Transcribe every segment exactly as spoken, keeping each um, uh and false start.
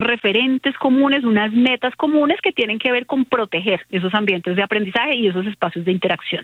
referentes comunes, unas metas comunes que tienen que ver con proteger esos ambientes de aprendizaje y esos espacios de interacción.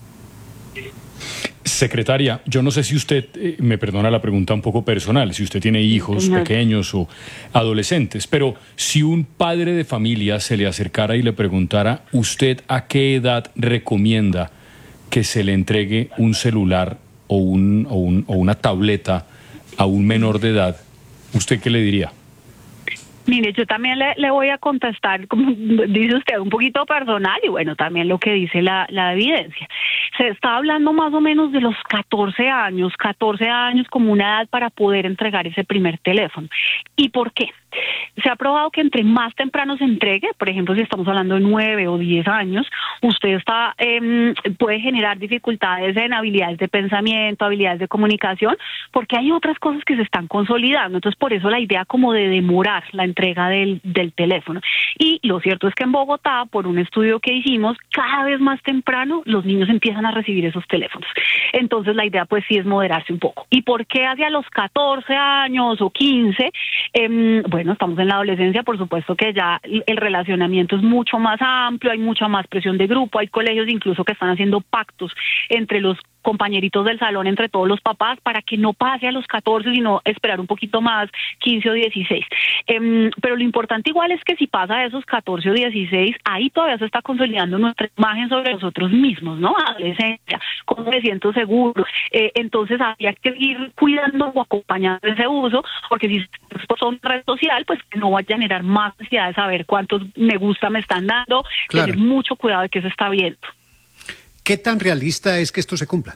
Secretaria, yo no sé si usted, eh, me perdona la pregunta un poco personal, si usted tiene hijos Señor. pequeños o adolescentes, pero si un padre de familia se le acercara y le preguntara, ¿usted a qué edad recomienda que se le entregue un celular o, un, o, un, o una tableta a un menor de edad, ¿usted qué le diría? Mire, yo también le, le voy a contestar, como dice usted, un poquito personal y bueno, también lo que dice la, la evidencia. Se está hablando más o menos de los catorce años, catorce años como una edad para poder entregar ese primer teléfono. ¿Y por qué? Se ha probado que entre más temprano se entregue, por ejemplo, si estamos hablando de nueve o diez años, usted está eh, puede generar dificultades en habilidades de pensamiento, habilidades de comunicación, porque hay otras cosas que se están consolidando. Entonces, por eso la idea como de demorar la entrega del, del teléfono. Y lo cierto es que en Bogotá, por un estudio que hicimos, cada vez más temprano los niños empiezan a recibir esos teléfonos. Entonces, la idea pues sí es moderarse un poco. ¿Y por qué hacia los catorce años o quince? Eh, bueno, Bueno, estamos en la adolescencia, por supuesto que ya el relacionamiento es mucho más amplio, hay mucha más presión de grupo, hay colegios incluso que están haciendo pactos entre los compañeritos del salón, entre todos los papás, para que no pase a los catorce, sino esperar un poquito más, quince o dieciséis. Eh, pero lo importante igual es que si pasa a esos catorce o dieciséis, ahí todavía se está consolidando nuestra imagen sobre nosotros mismos, ¿no? Adolescencia, cómo me siento seguro. Eh, entonces habría que ir cuidando o acompañando ese uso, porque si son red social, pues que no vaya a generar más necesidad de saber cuántos me gusta me están dando, claro. Tener mucho cuidado de qué se está viendo. ¿Qué tan realista es que esto se cumpla?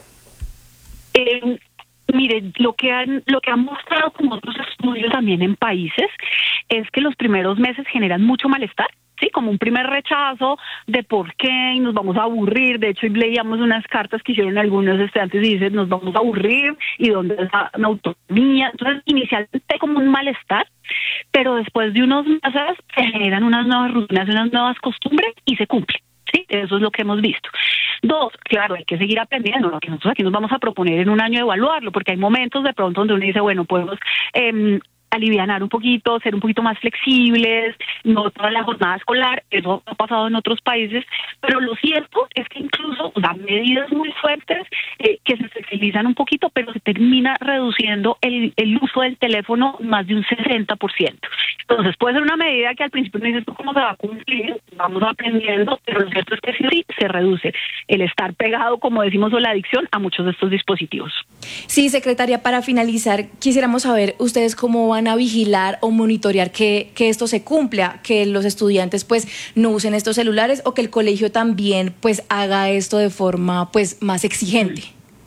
Eh, mire, lo que han lo que han mostrado con otros estudios también en países es que los primeros meses generan mucho malestar, sí, como un primer rechazo de por qué y nos vamos a aburrir. De hecho, leíamos unas cartas que hicieron algunos estudiantes y dicen nos vamos a aburrir y dónde está la autonomía. Entonces, inicialmente hay como un malestar, pero después de unos meses se generan unas nuevas rutinas, unas nuevas costumbres y se cumple. Sí, eso es lo que hemos visto. Dos, claro, hay que seguir aprendiendo. Lo que nosotros aquí nos vamos a proponer en un año evaluarlo, porque hay momentos de pronto donde uno dice, bueno, podemos eh, alivianar un poquito, ser un poquito más flexibles, no toda la jornada escolar, eso ha pasado en otros países, pero lo cierto es que incluso dan medidas muy fuertes eh, que se flexibilizan un poquito, pero se termina reduciendo el, el uso del teléfono más de un sesenta por ciento. Entonces puede ser una medida que al principio no dices, ¿cómo se va a cumplir? Vamos aprendiendo, pero lo cierto es que sí, se reduce el estar pegado, como decimos, o la adicción a muchos de estos dispositivos. Sí, secretaria, para finalizar, quisiéramos saber ustedes cómo van a vigilar o monitorear que, que esto se cumpla, que los estudiantes pues no usen estos celulares o que el colegio también pues haga esto de forma pues más exigente.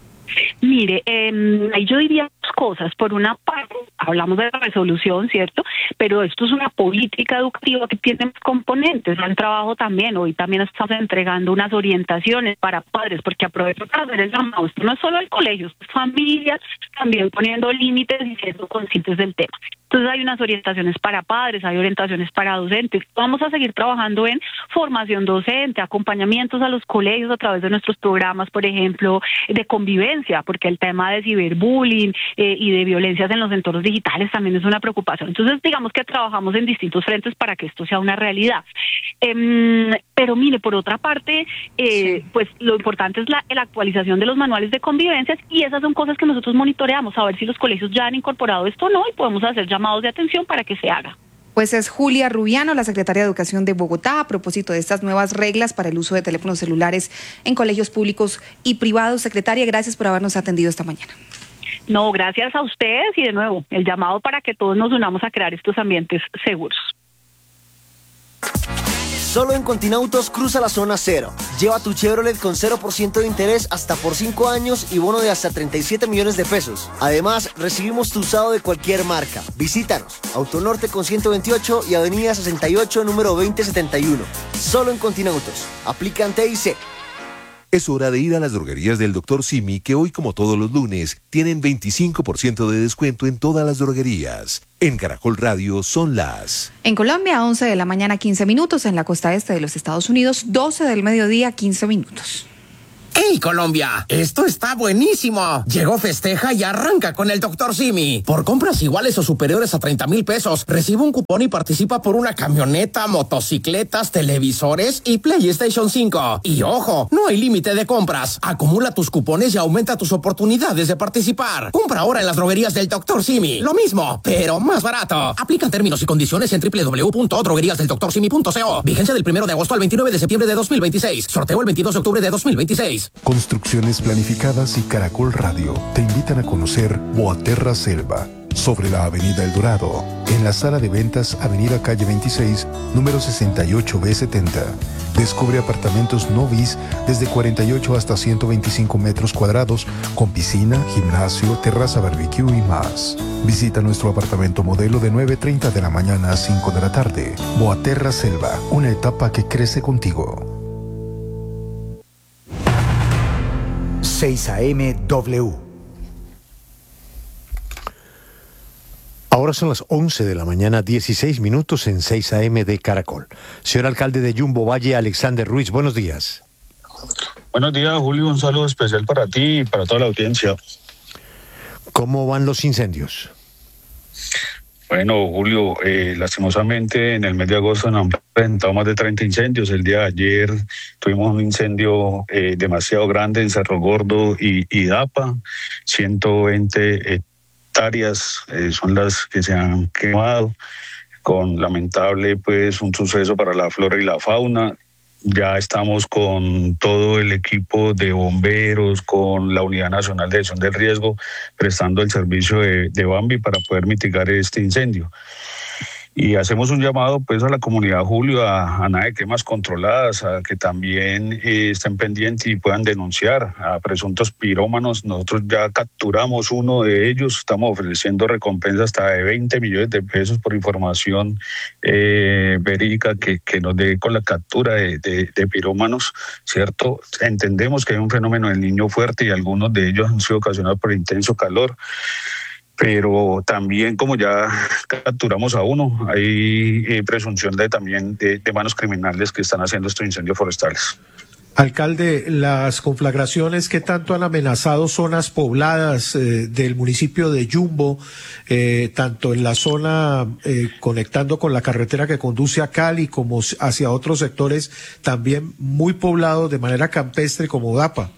Mire, eh, yo diría dos cosas. Por una parte, hablamos de la resolución, ¿cierto? Pero esto es una política educativa que tiene componentes. El trabajo también, hoy también estamos entregando unas orientaciones para padres, porque aprovecho para hacer el llamado. Esto no es solo el colegio, es familias también poniendo límites y siendo conscientes del tema. Entonces hay unas orientaciones para padres, hay orientaciones para docentes. Vamos a seguir trabajando en formación docente, acompañamientos a los colegios a través de nuestros programas, por ejemplo, de convivencia, porque el tema de ciberbullying eh, y de violencias en los entornos digitales también es una preocupación. Entonces, digamos que trabajamos en distintos frentes para que esto sea una realidad. Eh, pero mire, por otra parte, eh, sí. pues lo importante es la, la actualización de los manuales de convivencias y esas son cosas que nosotros monitoreamos, a ver si los colegios ya han incorporado esto o no y podemos hacer llamados de atención para que se haga. Pues es Julia Rubiano, la secretaria de Educación de Bogotá, a propósito de estas nuevas reglas para el uso de teléfonos celulares en colegios públicos y privados. Secretaria, gracias por habernos atendido esta mañana. No, gracias a ustedes y de nuevo, el llamado para que todos nos unamos a crear estos ambientes seguros. Solo en Continautos cruza la zona cero. Lleva tu Chevrolet con cero por ciento de interés hasta por cinco años y bono de hasta treinta y siete millones de pesos. Además, recibimos tu usado de cualquier marca. Visítanos. Autonorte con ciento veintiocho y Avenida sesenta y ocho, número veinte setenta y uno. Solo en Continautos. Aplican T I C. Es hora de ir a las droguerías del doctor Simi, que hoy, como todos los lunes, tienen veinticinco por ciento de descuento en todas las droguerías. En Caracol Radio son las... En Colombia, once de la mañana, quince minutos. En la costa este de los Estados Unidos, doce del mediodía, quince minutos. ¡Hey, Colombia! ¡Esto está buenísimo! Llegó Festeja y arranca con el doctor Simi. Por compras iguales o superiores a treinta mil pesos, recibe un cupón y participa por una camioneta, motocicletas, televisores y PlayStation cinco. Y ojo, no hay límite de compras. Acumula tus cupones y aumenta tus oportunidades de participar. Compra ahora en las droguerías del doctor Simi. Lo mismo, pero más barato. Aplican términos y condiciones en doble u doble u doble u punto droguerías del doctor simi punto co. Vigencia del primero de agosto al veintinueve de septiembre de dos mil veintiséis. Sorteo el veintidós de octubre de dos mil veintiséis. Construcciones Planificadas y Caracol Radio te invitan a conocer Boaterra Selva, sobre la Avenida El Dorado, en la sala de ventas Avenida Calle veintiséis, número sesenta y ocho B setenta. Descubre apartamentos no bis desde cuarenta y ocho hasta ciento veinticinco metros cuadrados, con piscina, gimnasio, terraza barbecue y más. Visita nuestro apartamento modelo de nueve treinta de la mañana a cinco de la tarde. Boaterra Selva, una etapa que crece contigo. seis A M W. Ahora son las once de la mañana, dieciséis minutos en seis A M de Caracol. Señor alcalde de Jumbo Valle, Alexander Ruiz, buenos días. Buenos días, Julio. Un saludo especial para ti y para toda la audiencia. ¿Cómo van los incendios? Bueno, Julio, eh, lastimosamente en el mes de agosto nos han presentado más de treinta incendios. El día de ayer tuvimos un incendio eh, demasiado grande en Cerro Gordo y, y Dapa, ciento veinte hectáreas eh, son las que se han quemado, con lamentable pues un suceso para la flora y la fauna. Ya estamos con todo el equipo de bomberos, con la Unidad Nacional de Gestión del Riesgo, prestando el servicio de, de Bambi para poder mitigar este incendio. Y hacemos un llamado pues a la comunidad, Julio, a, a nada de quemas controladas, a que también eh, estén pendientes y puedan denunciar a presuntos pirómanos. Nosotros ya capturamos uno de ellos, estamos ofreciendo recompensas hasta de veinte millones de pesos por información eh, verídica que, que nos dé con la captura de, de, de pirómanos, ¿cierto? Entendemos que hay un fenómeno del Niño fuerte y algunos de ellos han sido ocasionados por intenso calor. Pero también, como ya capturamos a uno, hay eh, presunción de también de, de manos criminales que están haciendo estos incendios forestales. Alcalde, las conflagraciones que tanto han amenazado zonas pobladas eh, del municipio de Jumbo, eh, tanto en la zona eh, conectando con la carretera que conduce a Cali como hacia otros sectores también muy poblados de manera campestre como Dapa.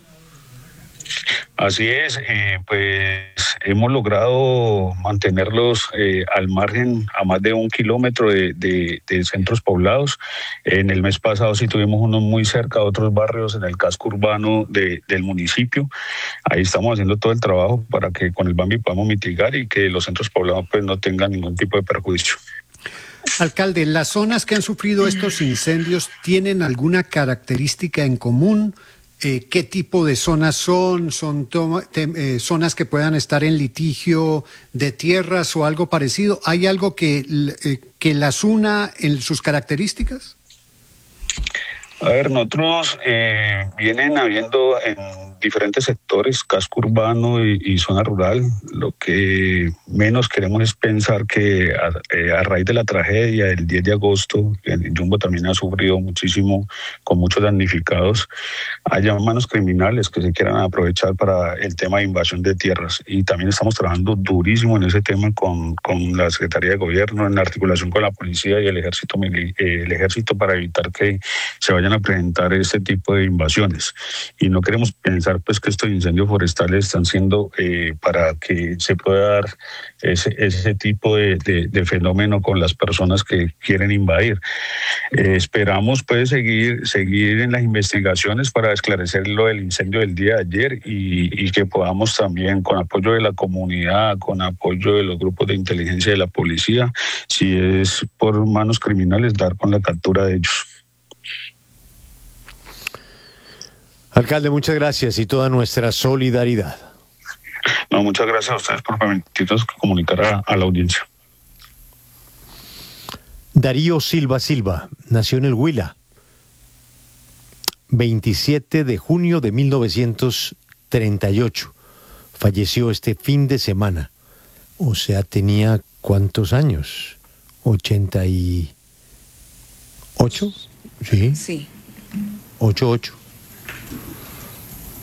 Así es, eh, pues hemos logrado mantenerlos eh, al margen a más de un kilómetro de, de, de centros poblados. En el mes pasado sí tuvimos unos muy cerca de otros barrios en el casco urbano de, del municipio. Ahí estamos haciendo todo el trabajo para que con el Bambi podamos mitigar y que los centros poblados pues no tengan ningún tipo de perjuicio. Alcalde, ¿las zonas que han sufrido estos incendios tienen alguna característica en común? Eh, ¿Qué tipo de zonas son? ¿Son toma, te, eh, zonas que puedan estar en litigio de tierras o algo parecido? ¿Hay algo que, eh, que las una en sus características? A ver, nosotros eh, vienen habiendo en diferentes sectores, casco urbano y, y zona rural. Lo que menos queremos es pensar que a, eh, a raíz de la tragedia del diez de agosto, el Jumbo también ha sufrido muchísimo, con muchos damnificados, haya manos criminales que se quieran aprovechar para el tema de invasión de tierras. Y también estamos trabajando durísimo en ese tema con, con la Secretaría de Gobierno, en la articulación con la policía y el ejército, eh, el ejército para evitar que se vayan a presentar este tipo de invasiones. Y no queremos pensar pues que estos incendios forestales están siendo eh, para que se pueda dar ese, ese tipo de, de, de fenómeno con las personas que quieren invadir. Eh, esperamos pues seguir, seguir en las investigaciones para esclarecer lo del incendio del día de ayer y, y que podamos también, con apoyo de la comunidad, con apoyo de los grupos de inteligencia de la policía, si es por manos criminales, dar con la captura de ellos. Alcalde, muchas gracias y toda nuestra solidaridad. No, muchas gracias a ustedes por permitirnos comunicar a, a la audiencia. Darío Silva Silva nació en el Huila, veintisiete de junio de mil novecientos treinta y ocho. Falleció este fin de semana. O sea, tenía ¿cuántos años? ¿ochenta y ocho? Sí. Sí. ocho ocho.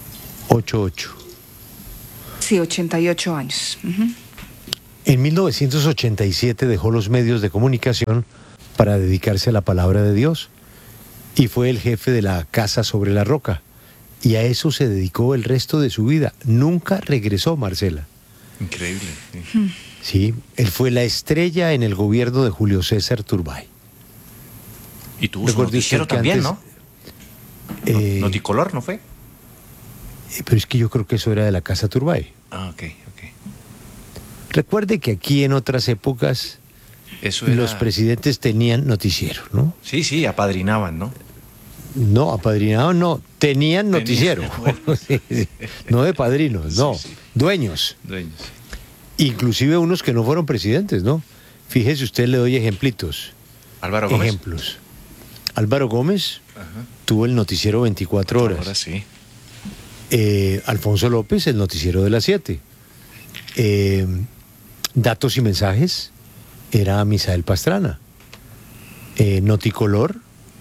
ocho ocho. Sí, ochenta y ocho años. Uh-huh. En mil novecientos ochenta y siete dejó los medios de comunicación para dedicarse a la palabra de Dios y fue el jefe de la Casa sobre la Roca. Y a eso se dedicó el resto de su vida. Nunca regresó, Marcela. Increíble. Sí, sí, él fue la estrella en el gobierno de Julio César Turbay. Y tuvo su noticiero también, antes, ¿no? Eh, Noticolor, ¿no fue? Pero es que yo creo que eso era de la Casa Turbay. Ah, ok, ok. Recuerde que aquí en otras épocas eso era... los presidentes tenían noticiero, ¿no? Sí, sí, apadrinaban, ¿no? No, apadrinaban no, tenían noticiero. Bueno. Sí, sí. No de padrinos, no, sí, sí. Dueños. Dueños. Inclusive unos que no fueron presidentes, ¿no? Fíjese usted, le doy ejemplitos. Álvaro Gómez. Ejemplos. Álvaro Gómez Ajá. tuvo el noticiero veinticuatro horas. Ahora sí. Eh, Alfonso López, el noticiero de las siete. Eh, Datos y mensajes, era Misael Pastrana. Eh, Noticolor,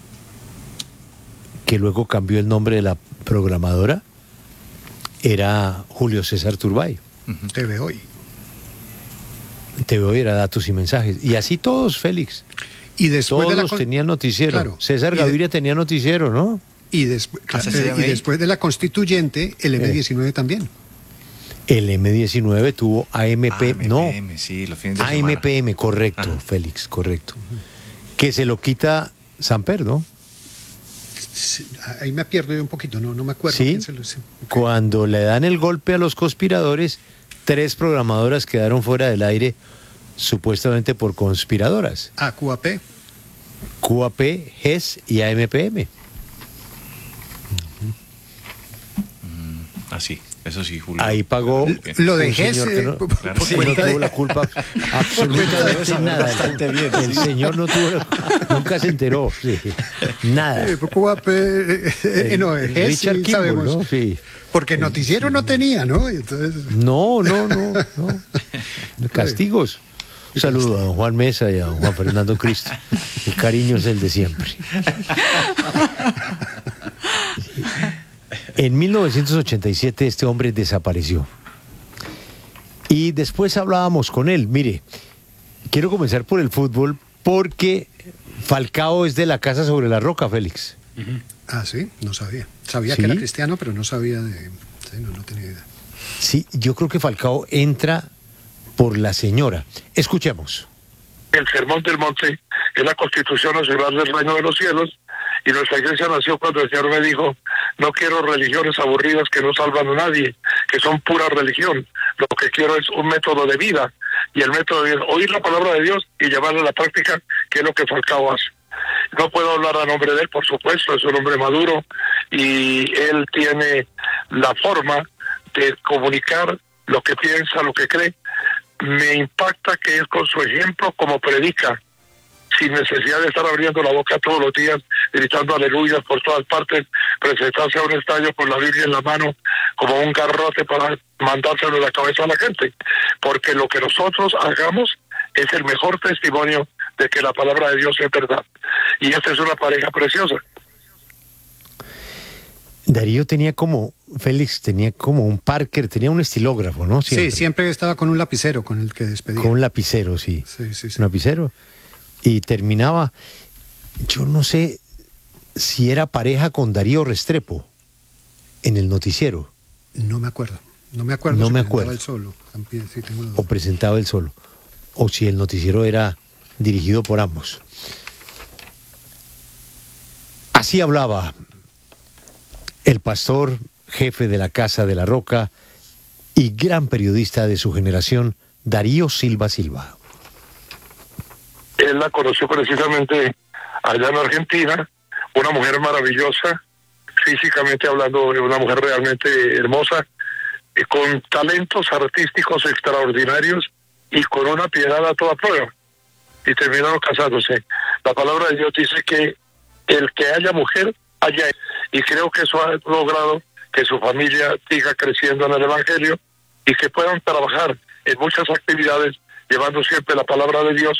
que luego cambió el nombre de la programadora, era Julio César Turbay. Uh-huh. T V Hoy. T V Hoy era Datos y mensajes. Y así todos, Félix. Y después todos de la con... tenían noticiero. Claro. César Gaviria de... tenía noticiero, ¿no? Y, despu... claro, y después de la constituyente, el eme diecinueve eh. también. El eme diecinueve tuvo A M P, A M P M, no, sí, los fines de A M P M, correcto, Ajá. Félix, correcto. Uh-huh. Que se lo quita Samper, ¿no? Sí, ahí me pierdo yo un poquito, no, no me acuerdo. Sí, quién se lo... okay. Cuando le dan el golpe a los conspiradores, tres programadoras quedaron fuera del aire, supuestamente por conspiradoras. Ah, Q A P. Q A P, G E S y A M P M. Uh-huh. Así. Eso sí, Julio. Ahí pagó. Lo de G E S. No, claro, sí, no tuvo la culpa absolutamente de nada. Bastante bien. El señor no tuvo la, nunca se enteró. Sí. Nada. Eh, Q A P, eh, eh, no, G E S Richard sí, Kimball, sabemos. ¿no? Sí. Porque noticiero no tenía, ¿no? Entonces... No, no, no, no. Castigos. Un saludo a don Juan Mesa y a don Juan Fernando Cristo. El cariño es el de siempre. En mil novecientos ochenta y siete este hombre desapareció. Y después hablábamos con él. Mire, quiero comenzar por el fútbol porque Falcao es de la Casa sobre la Roca, Félix. Uh-huh. Ah, sí, no sabía. Sabía ¿Sí? que era cristiano, pero no sabía de... Sí, no, no tenía idea. Sí, yo creo que Falcao entra por la señora. Escuchemos. El Sermón del Monte es la Constitución Nacional del Reino de los Cielos. Y nuestra iglesia nació cuando el Señor me dijo, no quiero religiones aburridas que no salvan a nadie, que son pura religión. Lo que quiero es un método de vida. Y el método de vida, oír la palabra de Dios y llevarla a la práctica, que es lo que Falcao hace. No puedo hablar a nombre de él, por supuesto, es un hombre maduro y él tiene la forma de comunicar lo que piensa, lo que cree. Me impacta que él con su ejemplo como predica, sin necesidad de estar abriendo la boca todos los días, gritando aleluyas por todas partes, presentarse a un estadio con la Biblia en la mano como un garrote para mandárselo en la cabeza a la gente, porque lo que nosotros hagamos es el mejor testimonio de que la palabra de Dios es verdad. Y esta es una pareja preciosa. Darío tenía como, Félix tenía como un Parker, tenía un estilógrafo, ¿no? Siempre. Sí, siempre estaba con un lapicero con el que despedía. Con un lapicero, sí. Sí, sí, sí. Un lapicero. Y terminaba, yo no sé si era pareja con Darío Restrepo en el noticiero. No me acuerdo, no me acuerdo. No si me acuerdo. El solo. También, sí, tengo o presentaba él solo. O si el noticiero era dirigido por ambos. Así hablaba el pastor, jefe de la Casa de la Roca y gran periodista de su generación, Darío Silva Silva. Él la conoció precisamente allá en Argentina, una mujer maravillosa, físicamente hablando, una mujer realmente hermosa, eh, con talentos artísticos extraordinarios y con una piedad a toda prueba. Y terminaron casándose. La palabra de Dios dice que el que haya mujer, haya. Y creo que eso ha logrado que su familia siga creciendo en el Evangelio y que puedan trabajar en muchas actividades llevando siempre la palabra de Dios.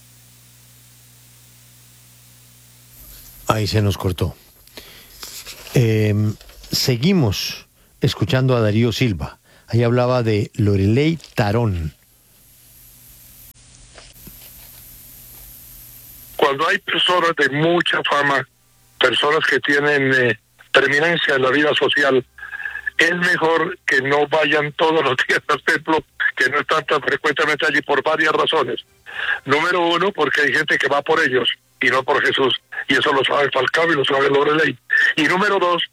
Ahí se nos cortó. Eh, seguimos escuchando a Darío Silva. Ahí hablaba de Loreley Tarón. Cuando hay personas de mucha fama, personas que tienen eh, preeminencia en la vida social, es mejor que no vayan todos los días al templo, que no están tan frecuentemente allí por varias razones. Número uno, porque hay gente que va por ellos y no por Jesús, y eso lo sabe Falcao y lo sabe Loreley. Y número dos,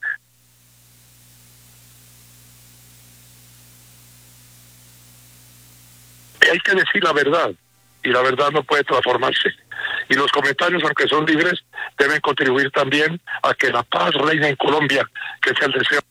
hay que decir la verdad, y la verdad no puede transformarse. Y los comentarios, aunque son libres, deben contribuir también a que la paz reine en Colombia, que es el deseo.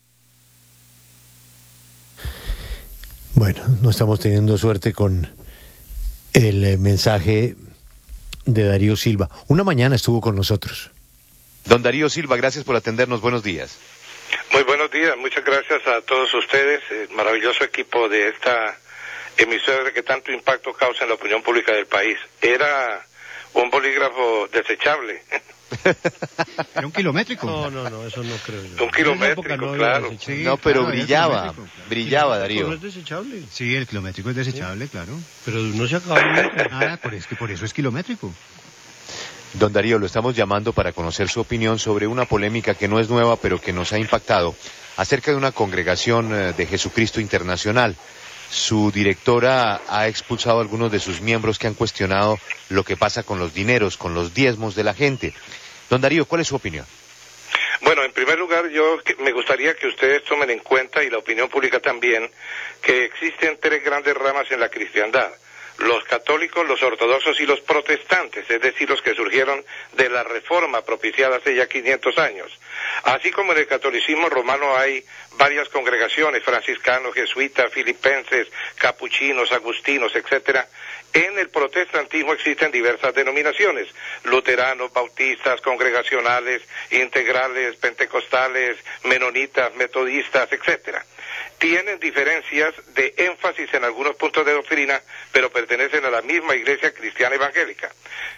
Bueno, no estamos teniendo suerte con el eh, mensaje de Darío Silva. Una mañana estuvo con nosotros. Don Darío Silva, gracias por atendernos. Buenos días. Muy buenos días. Muchas gracias a todos ustedes. El maravilloso equipo de esta emisora que tanto impacto causa en la opinión pública del país. Era un bolígrafo desechable. Era un kilométrico. No, no, no, eso no creo yo. Un kilométrico, no, claro. Sí, no, pero claro, brillaba, brillaba, Darío. ¿No es desechable? Sí, el kilométrico es desechable, sí, claro. Pero no se acaba nada, por, es que por eso es kilométrico. Don Darío, lo estamos llamando para conocer su opinión sobre una polémica que no es nueva, pero que nos ha impactado, acerca de una congregación de Jesucristo Internacional. Su directora ha expulsado a algunos de sus miembros que han cuestionado lo que pasa con los dineros, con los diezmos de la gente. Don Darío, ¿cuál es su opinión? Bueno, en primer lugar, yo me gustaría que ustedes tomen en cuenta, y la opinión pública también, que existen tres grandes ramas en la cristiandad: los católicos, los ortodoxos y los protestantes, es decir, los que surgieron de la reforma propiciada hace ya quinientos años. Así como en el catolicismo romano hay varias congregaciones, franciscanos, jesuitas, filipenses, capuchinos, agustinos, etcétera, en el protestantismo existen diversas denominaciones: luteranos, bautistas, congregacionales, integrales, pentecostales, menonitas, metodistas, etcétera. Tienen diferencias de énfasis en algunos puntos de doctrina, pero pertenecen a la misma iglesia cristiana evangélica.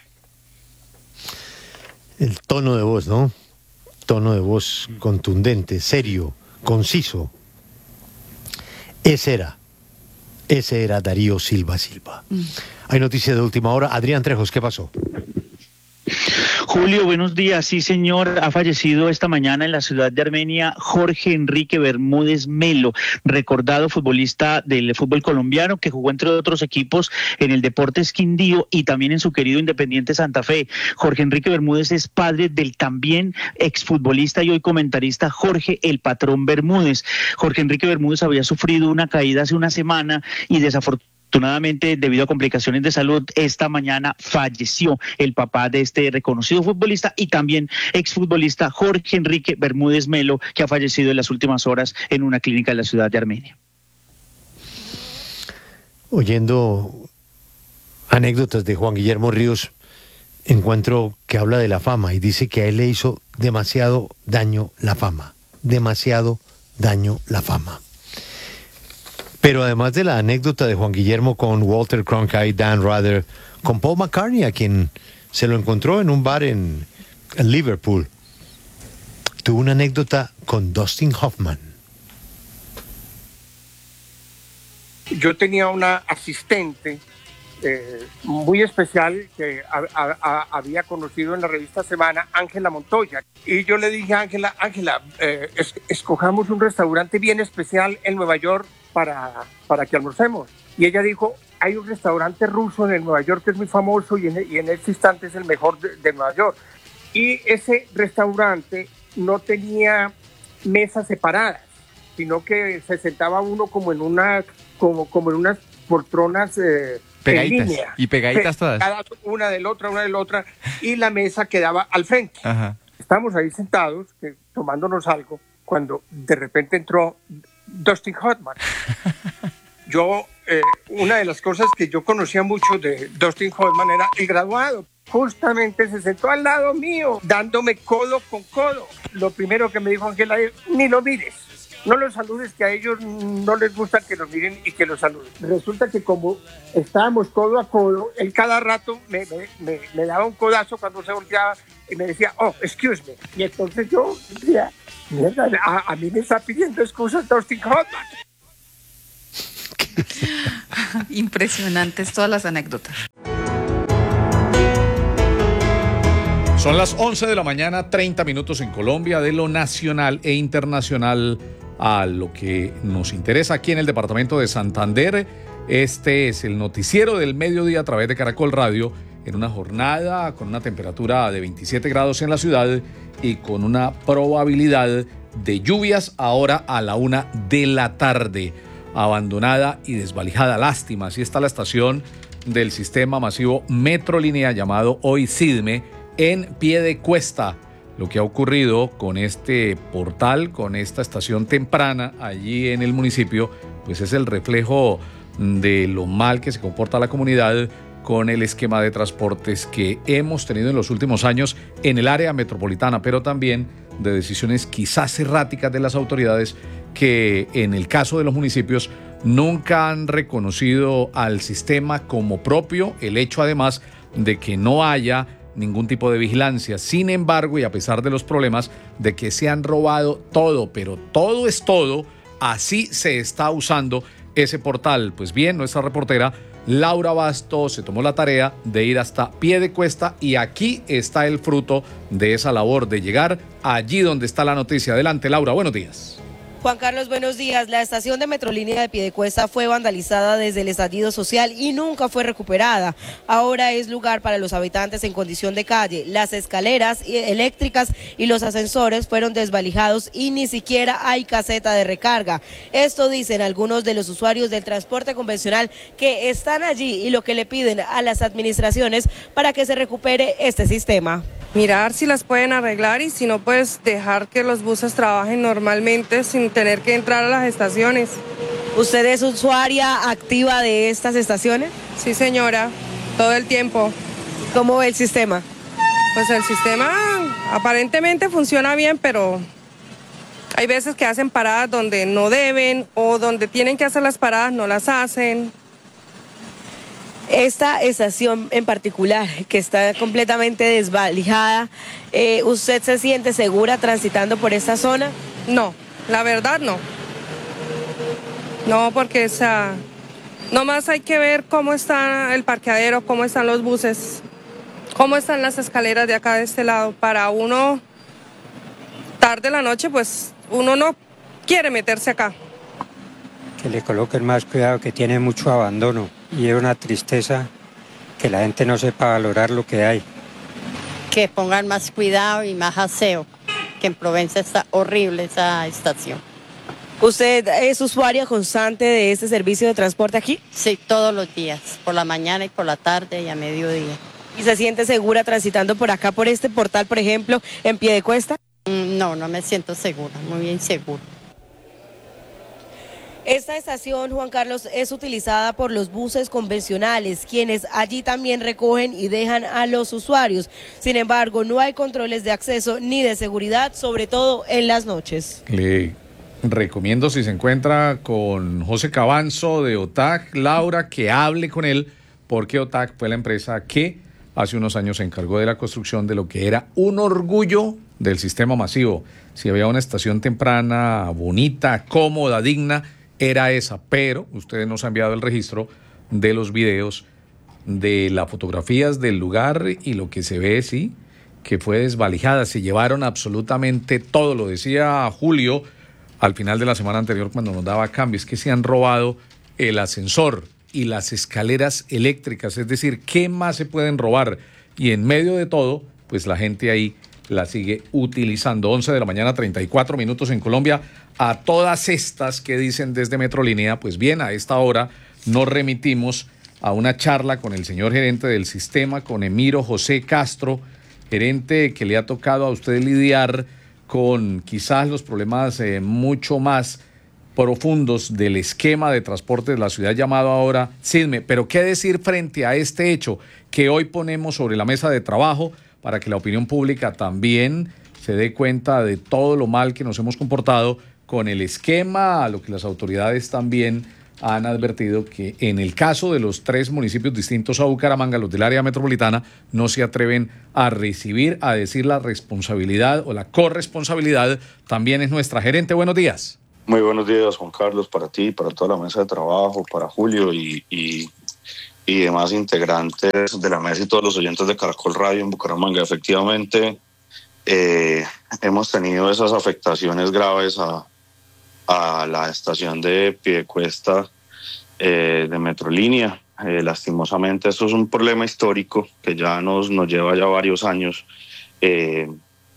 El tono de voz, ¿no? Tono de voz contundente, serio, conciso. Ese era, ese era Darío Silva Silva. Mm. Hay noticias de última hora. Adrián Trejos, ¿qué pasó? Julio, buenos días. Sí, señor, ha fallecido esta mañana en la ciudad de Armenia Jorge Enrique Bermúdez Melo, recordado futbolista del fútbol colombiano que jugó entre otros equipos en el Deportes Quindío y también en su querido Independiente Santa Fe. Jorge Enrique Bermúdez es padre del también exfutbolista y hoy comentarista Jorge El Patrón Bermúdez. Jorge Enrique Bermúdez había sufrido una caída hace una semana y desafortunadamente Afortunadamente, debido a complicaciones de salud, esta mañana falleció el papá de este reconocido futbolista y también exfutbolista Jorge Enrique Bermúdez Melo, que ha fallecido en las últimas horas en una clínica de la ciudad de Armenia. Oyendo anécdotas de Juan Guillermo Ríos, encuentro que habla de la fama y dice que a él le hizo demasiado daño la fama, demasiado daño la fama. Pero además de la anécdota de Juan Guillermo con Walter Cronkite, Dan Rather, con Paul McCartney, a quien se lo encontró en un bar en, en Liverpool, tuvo una anécdota con Dustin Hoffman. Yo tenía una asistente eh, muy especial que a, a, a, había conocido en la revista Semana, Ángela Montoya. Y yo le dije a Ángela, Ángela, eh, es, escojamos un restaurante bien especial en Nueva York para, para que almorcemos. Y ella dijo, hay un restaurante ruso en el Nueva York que es muy famoso y en, y en este instante es el mejor de, de Nueva York. Y ese restaurante no tenía mesas separadas, sino que se sentaba uno como en una como, como en unas poltronas eh, pegaditas, en línea. Y pegaditas todas. Cada una de la otra, una de la otra, y la mesa quedaba al frente. Ajá. Estábamos ahí sentados, que, tomándonos algo, cuando de repente entró Dustin Hoffman. Yo, eh, una de las cosas que yo conocía mucho de Dustin Hoffman era el graduado. Justamente se sentó al lado mío, dándome codo con codo. Lo primero que me dijo Ángela es, ni lo mires. no los saludes, que a ellos no les gusta que los miren y que los saluden. Resulta que como estábamos codo a codo, él cada rato me, me, me, me daba un codazo cuando se volteaba y me decía, oh, excuse me. Y entonces yo decía, mierda, a, a mí me está pidiendo excusas Dustin Hoffman. Impresionantes todas las anécdotas. Son las once de la mañana, treinta minutos en Colombia, de lo nacional e internacional a lo que nos interesa aquí en el departamento de Santander. Este es el noticiero del mediodía a través de Caracol Radio, en una jornada con una temperatura de veintisiete grados en la ciudad y con una probabilidad de lluvias ahora a la una de la tarde. Abandonada y desvalijada, lástima, así está la estación del sistema masivo Metrolínea llamado hoy SIDME, en Piedecuesta. Lo que ha ocurrido con este portal, con esta estación temprana allí en el municipio, pues es el reflejo de lo mal que se comporta la comunidad con el esquema de transportes que hemos tenido en los últimos años en el área metropolitana, pero también de decisiones quizás erráticas de las autoridades que en el caso de los municipios nunca han reconocido al sistema como propio, el hecho además de que no haya ningún tipo de vigilancia. Sin embargo, y a pesar de los problemas de que se han robado todo, pero todo es todo, así se está usando ese portal. Pues bien, nuestra reportera Laura Bastos se tomó la tarea de ir hasta Piedecuesta y aquí está el fruto de esa labor, de llegar allí donde está la noticia. Adelante, Laura, buenos días. Juan Carlos, buenos días. La estación de Metrolínea de Piedecuesta fue vandalizada desde el estallido social y nunca fue recuperada. Ahora es lugar para los habitantes en condición de calle. Las escaleras eléctricas y los ascensores fueron desvalijados y ni siquiera hay caseta de recarga. Esto dicen algunos de los usuarios del transporte convencional que están allí y lo que le piden a las administraciones para que se recupere este sistema. Mirar si las pueden arreglar y si no, pues dejar que los buses trabajen normalmente sin tener que entrar a las estaciones. ¿Usted es usuaria activa de estas estaciones? Sí, señora, todo el tiempo. ¿Cómo ve el sistema? Pues el sistema aparentemente funciona bien, pero hay veces que hacen paradas donde no deben o donde tienen que hacer las paradas no las hacen. Esta estación en particular, que está completamente desvalijada, eh, ¿usted se siente segura transitando por esta zona? No, la verdad no. No, porque esa, nomás hay que ver cómo está el parqueadero, cómo están los buses, cómo están las escaleras de acá de este lado. Para uno, tarde la noche, pues uno no quiere meterse acá. Que le coloquen más cuidado, que tiene mucho abandono. Y es una tristeza que la gente no sepa valorar lo que hay. Que pongan más cuidado y más aseo, que en Provenza está horrible esa estación. ¿Usted es usuaria constante de este servicio de transporte aquí? Sí, todos los días, por la mañana y por la tarde y a mediodía. ¿Y se siente segura transitando por acá, por este portal, por ejemplo, en Piedecuesta? Mm, no, no me siento segura, muy insegura. Esta estación, Juan Carlos, es utilizada por los buses convencionales, quienes allí también recogen y dejan a los usuarios. Sin embargo, no hay controles de acceso ni de seguridad, sobre todo en las noches. Le recomiendo, si se encuentra con José Cabanzo de O T A C, Laura, que hable con él, porque O T A C fue la empresa que hace unos años se encargó de la construcción de lo que era un orgullo del sistema masivo. Si había una estación temprana, bonita, cómoda, digna, era esa, pero ustedes nos han enviado el registro de los videos, de las fotografías del lugar y lo que se ve, sí, que fue desvalijada. Se llevaron absolutamente todo, lo decía Julio al final de la semana anterior cuando nos daba cambio, es que se han robado el ascensor y las escaleras eléctricas, es decir, ¿qué más se pueden robar? Y en medio de todo, pues la gente ahí la sigue utilizando. once de la mañana, treinta y cuatro minutos en Colombia. A todas estas que dicen desde Metrolínea, pues bien, a esta hora nos remitimos a una charla con el señor gerente del sistema, con Emiro José Castro, gerente que le ha tocado a usted lidiar con quizás los problemas eh, mucho más profundos del esquema de transporte de la ciudad llamado ahora SIDME. Pero ¿qué decir frente a este hecho que hoy ponemos sobre la mesa de trabajo para que la opinión pública también se dé cuenta de todo lo mal que nos hemos comportado con el esquema, a lo que las autoridades también han advertido que en el caso de los tres municipios distintos a Bucaramanga, los del área metropolitana, no se atreven a recibir, a decir la responsabilidad o la corresponsabilidad también es nuestra. Gerente, buenos días. Muy buenos días, Juan Carlos, para ti, para toda la mesa de trabajo, para Julio y, y, y demás integrantes de la mesa y todos los oyentes de Caracol Radio en Bucaramanga. Efectivamente, eh, hemos tenido esas afectaciones graves a a la estación de Piedecuesta eh, de Metrolínea. Eh, lastimosamente, esto es un problema histórico que ya nos, nos lleva ya varios años eh,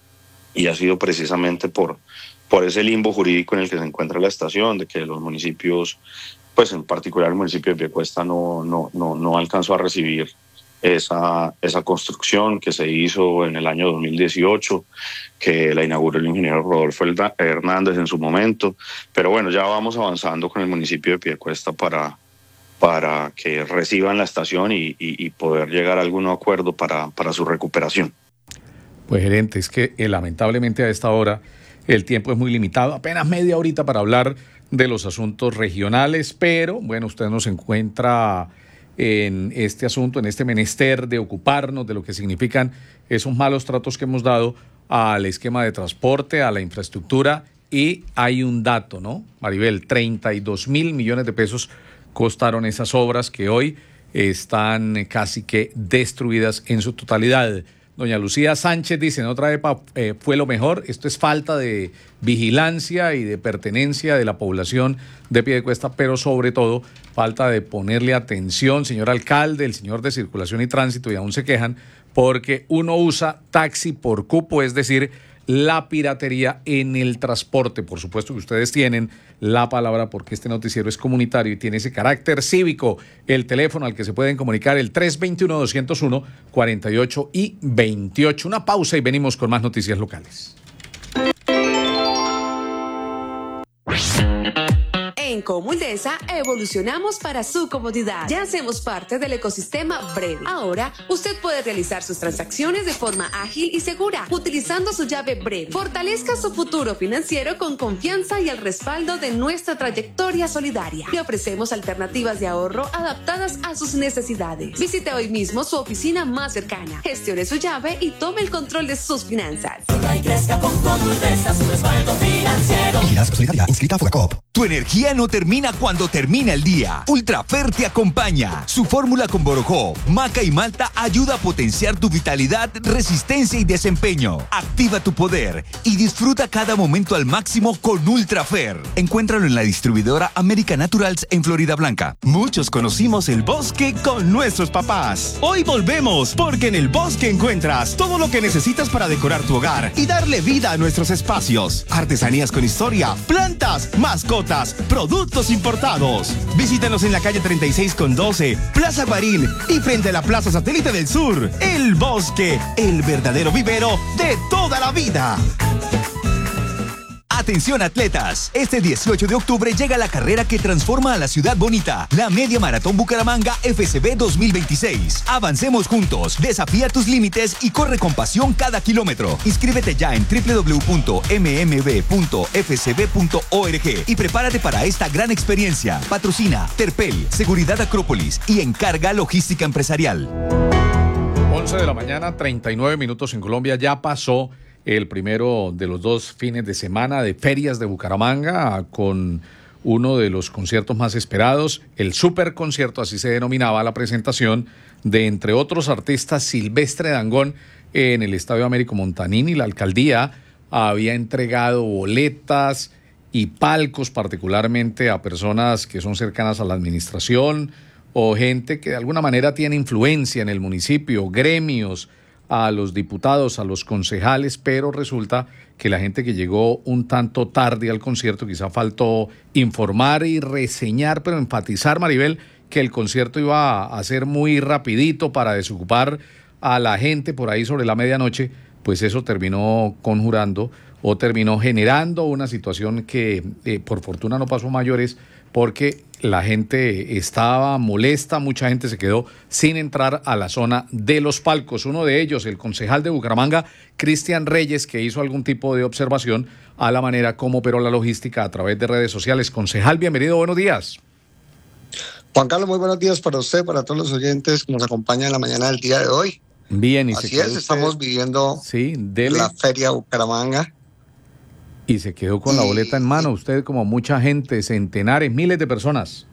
y ha sido precisamente por, por ese limbo jurídico en el que se encuentra la estación, de que los municipios, pues en particular el municipio de Piedecuesta no, no, no, no alcanzó a recibir esa, esa construcción que se hizo en el año dos mil dieciocho, que la inauguró el ingeniero Rodolfo Hernández en su momento. Pero bueno, ya vamos avanzando con el municipio de Piedecuesta para, para que reciban la estación y, y, y poder llegar a algún acuerdo para, para su recuperación. Pues gerente, es que eh, lamentablemente a esta hora el tiempo es muy limitado, apenas media horita para hablar de los asuntos regionales, pero bueno, usted nos encuentra en este asunto, en este menester de ocuparnos de lo que significan esos malos tratos que hemos dado al esquema de transporte, a la infraestructura, y hay un dato, ¿no, Maribel? treinta y dos mil millones de pesos costaron esas obras que hoy están casi que destruidas en su totalidad. Doña Lucía Sánchez dice, en otra época eh, fue lo mejor. Esto es falta de vigilancia y de pertenencia de la población de Piedecuesta, pero sobre todo falta de ponerle atención, señor alcalde, el señor de Circulación y Tránsito, y aún se quejan porque uno usa taxi por cupo, es decir, la piratería en el transporte. Por supuesto que ustedes tienen la palabra porque este noticiero es comunitario y tiene ese carácter cívico. El teléfono al que se pueden comunicar, el tres dos uno, dos cero uno, cuarenta y ocho y veintiocho. Una pausa y venimos con más noticias locales. En Comuldesa evolucionamos para su comodidad. Ya hacemos parte del ecosistema Breve. Ahora, usted puede realizar sus transacciones de forma ágil y segura, utilizando su llave Breve. Fortalezca su futuro financiero con confianza y el respaldo de nuestra trayectoria solidaria. Le ofrecemos alternativas de ahorro adaptadas a sus necesidades. Visite hoy mismo su oficina más cercana, gestione su llave y tome el control de sus finanzas. Y crezca con Comuldesa, su respaldo financiero. Vigilancia Solidaria, inscrita a Furacop. Tu energía no termina cuando termina el día. Ultrafer te acompaña. Su fórmula con borojó, maca y malta ayuda a potenciar tu vitalidad, resistencia y desempeño. Activa tu poder y disfruta cada momento al máximo con Ultrafer. Encuéntralo en la distribuidora American Naturals en Florida Blanca. Muchos conocimos el bosque con nuestros papás. Hoy volvemos porque en el bosque encuentras todo lo que necesitas para decorar tu hogar y darle vida a nuestros espacios. Artesanías con historia, plantas, mascotas, productos importados. Visítanos en la calle treinta y seis con doce, Plaza Guarín y frente a la Plaza Satélite del Sur. El Bosque, el verdadero vivero de toda la vida. Atención atletas, este dieciocho de octubre llega la carrera que transforma a la ciudad bonita, la Media Maratón Bucaramanga F C B dos mil veintiséis. Avancemos juntos, desafía tus límites y corre con pasión cada kilómetro. Inscríbete ya en doble u doble u doble u punto m m b punto f c b punto org y prepárate para esta gran experiencia. Patrocina Terpel, Seguridad Acrópolis y Encarga Logística Empresarial. once de la mañana, treinta y nueve minutos en Colombia. Ya pasó el primero de los dos fines de semana de ferias de Bucaramanga, con uno de los conciertos más esperados, el super concierto, así se denominaba la presentación de, entre otros artistas, Silvestre Dangond en el Estadio Américo Montanini. La alcaldía había entregado boletas y palcos particularmente a personas que son cercanas a la administración o gente que de alguna manera tiene influencia en el municipio, gremios, a los diputados, a los concejales, pero resulta que la gente que llegó un tanto tarde al concierto, quizá faltó informar y reseñar, pero enfatizar, Maribel, que el concierto iba a ser muy rapidito para desocupar a la gente por ahí sobre la medianoche, pues eso terminó conjurando o terminó generando una situación que eh, por fortuna no pasó a mayores, porque la gente estaba molesta, mucha gente se quedó sin entrar a la zona de los palcos. Uno de ellos, el concejal de Bucaramanga, Cristian Reyes, que hizo algún tipo de observación a la manera como operó la logística a través de redes sociales. Concejal, bienvenido, buenos días. Juan Carlos, muy buenos días para usted, para todos los oyentes que nos acompañan en la mañana del día de hoy. Bien, y así se es, usted... estamos viviendo sí, dele. la Feria Bucaramanga. Y se quedó con y... la boleta en mano, usted como mucha gente, centenares, miles de personas.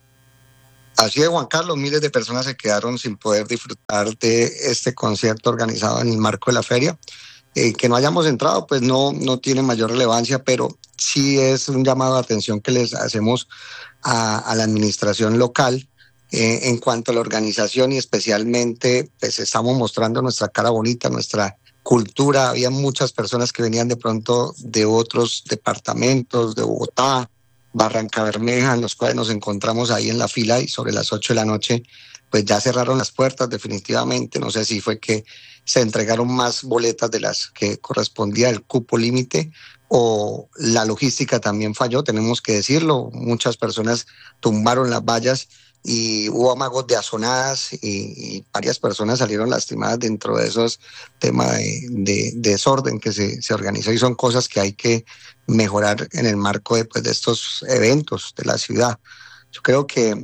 Así es, Juan Carlos, miles de personas se quedaron sin poder disfrutar de este concierto organizado en el marco de la feria. Eh, que no hayamos entrado, pues no, no tiene mayor relevancia, pero sí es un llamado de atención que les hacemos a, a la administración local eh, en cuanto a la organización, y especialmente pues estamos mostrando nuestra cara bonita, nuestra cultura. Había muchas personas que venían de pronto de otros departamentos, de Bogotá, Barranca Bermeja, en los cuales nos encontramos ahí en la fila, y sobre las ocho de la noche pues ya cerraron las puertas definitivamente. No sé si fue que se entregaron más boletas de las que correspondía el cupo límite, o la logística también falló, tenemos que decirlo. Muchas personas tumbaron las vallas y hubo amagos de azonadas, y, y varias personas salieron lastimadas dentro de esos temas de, de, de desorden que se, se organizó, y son cosas que hay que mejorar en el marco de, pues, de estos eventos de la ciudad. Yo creo que,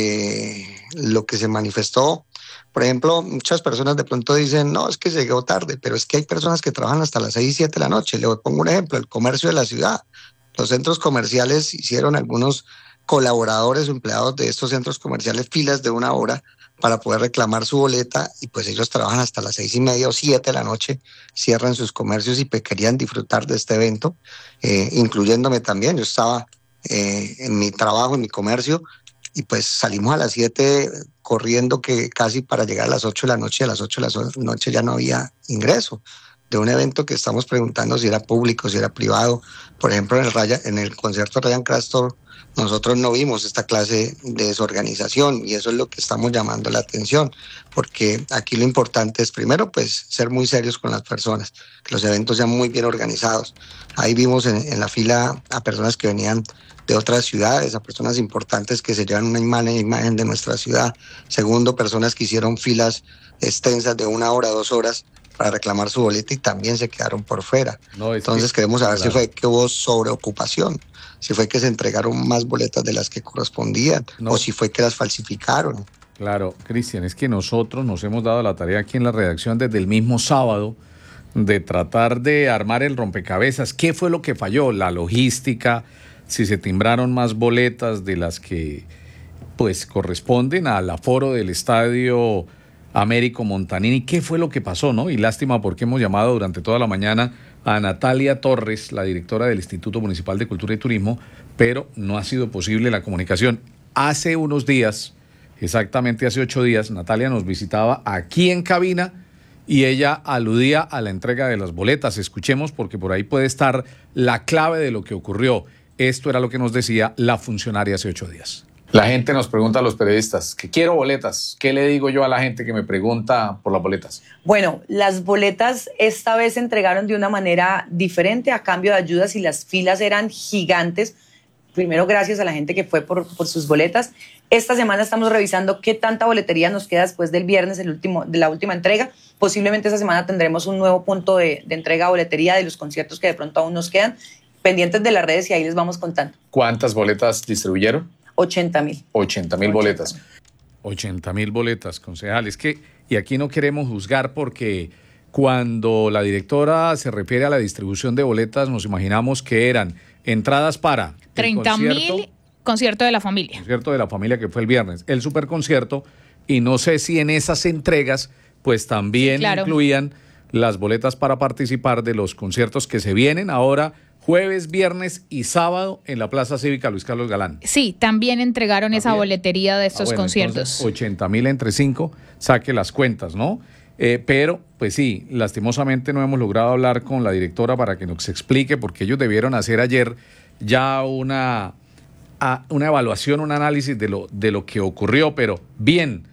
que lo que se manifestó, por ejemplo, muchas personas de pronto dicen, no, es que llegó tarde, pero es que hay personas que trabajan hasta las seis, siete de la noche. Le pongo un ejemplo, el comercio de la ciudad. Los centros comerciales hicieron algunos colaboradores o empleados de estos centros comerciales filas de una hora para poder reclamar su boleta, y pues ellos trabajan hasta las seis y media o siete de la noche, cierran sus comercios y pues querían disfrutar de este evento, eh, incluyéndome también. Yo estaba eh, en mi trabajo, en mi comercio, y pues salimos a las siete corriendo, que casi para llegar a las ocho de la noche. A las ocho de la noche ya no había ingreso de un evento que estamos preguntando si era público, si era privado. Por ejemplo, en el, Raya, en el concierto Ryan Craster, nosotros no vimos esta clase de desorganización, y eso es lo que estamos llamando la atención, porque aquí lo importante es, primero, pues ser muy serios con las personas, que los eventos sean muy bien organizados. Ahí vimos en, en la fila a personas que venían de otras ciudades, a personas importantes que se llevan una imagen, imagen de nuestra ciudad. Segundo, personas que hicieron filas extensas de una hora, dos horas para reclamar su boleta, y también se quedaron por fuera. No, Entonces que, queremos saber claro. si fue que hubo sobreocupación, si fue que se entregaron más boletas de las que correspondían, no. o si fue que las falsificaron. Claro, Cristian, es que nosotros nos hemos dado la tarea aquí en la redacción desde el mismo sábado de tratar de armar el rompecabezas. ¿Qué fue lo que falló? La logística, si se timbraron más boletas de las que pues corresponden al aforo del estadio Américo Montanini. ¿Qué fue lo que pasó, no? Y lástima, porque hemos llamado durante toda la mañana a Natalia Torres, la directora del Instituto Municipal de Cultura y Turismo, pero no ha sido posible la comunicación. Hace unos días, exactamente hace ocho días, Natalia nos visitaba aquí en cabina y ella aludía a la entrega de las boletas. Escuchemos, porque por ahí puede estar la clave de lo que ocurrió. Esto era lo que nos decía la funcionaria hace ocho días. La gente nos pregunta a los periodistas que quiero boletas. ¿Qué le digo yo a la gente que me pregunta por las boletas? Bueno, las boletas esta vez se entregaron de una manera diferente a cambio de ayudas, y las filas eran gigantes. Primero, gracias a la gente que fue por, por sus boletas. Esta semana estamos revisando qué tanta boletería nos queda después del viernes, el último, de la última entrega. Posiblemente esta semana tendremos un nuevo punto de, de entrega de boletería de los conciertos que de pronto aún nos quedan. Pendientes de las redes, y ahí les vamos contando. ¿Cuántas boletas distribuyeron? ochenta mil. ochenta mil boletas. ochenta mil boletas, concejal. Es que, y aquí no queremos juzgar, porque cuando la directora se refiere a la distribución de boletas, nos imaginamos que eran entradas para treinta mil, concierto de la familia. Concierto de la familia, que fue el viernes, el superconcierto, y no sé si en esas entregas pues también sí, claro. incluían las boletas para participar de los conciertos que se vienen ahora jueves, viernes y sábado en la Plaza Cívica Luis Carlos Galán. Sí, también entregaron ¿También? esa boletería de estos ah, bueno, conciertos. ochenta mil entre cinco, saque las cuentas, ¿no? Eh, pero, pues sí, lastimosamente no hemos logrado hablar con la directora para que nos explique, porque ellos debieron hacer ayer ya una, a, una evaluación, un análisis de lo, de lo que ocurrió, pero bien,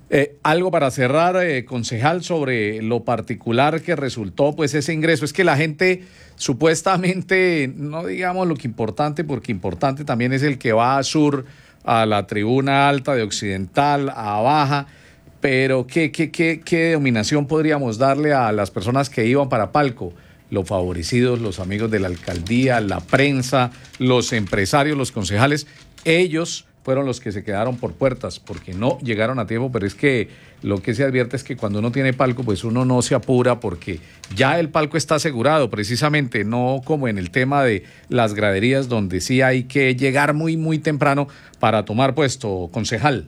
Eh, algo para cerrar, eh, concejal, sobre lo particular que resultó pues ese ingreso. Es que la gente supuestamente, no digamos lo que importante, porque importante también es el que va a sur, a la tribuna alta de Occidental, a Baja, pero ¿qué, qué, qué, qué denominación podríamos darle a las personas que iban para Palco? Los favorecidos, los amigos de la alcaldía, la prensa, los empresarios, los concejales, ellos fueron los que se quedaron por puertas porque no llegaron a tiempo, pero es que lo que se advierte es que cuando uno tiene palco, pues uno no se apura porque ya el palco está asegurado, precisamente, no como en el tema de las graderías donde sí hay que llegar muy, muy temprano para tomar puesto, concejal.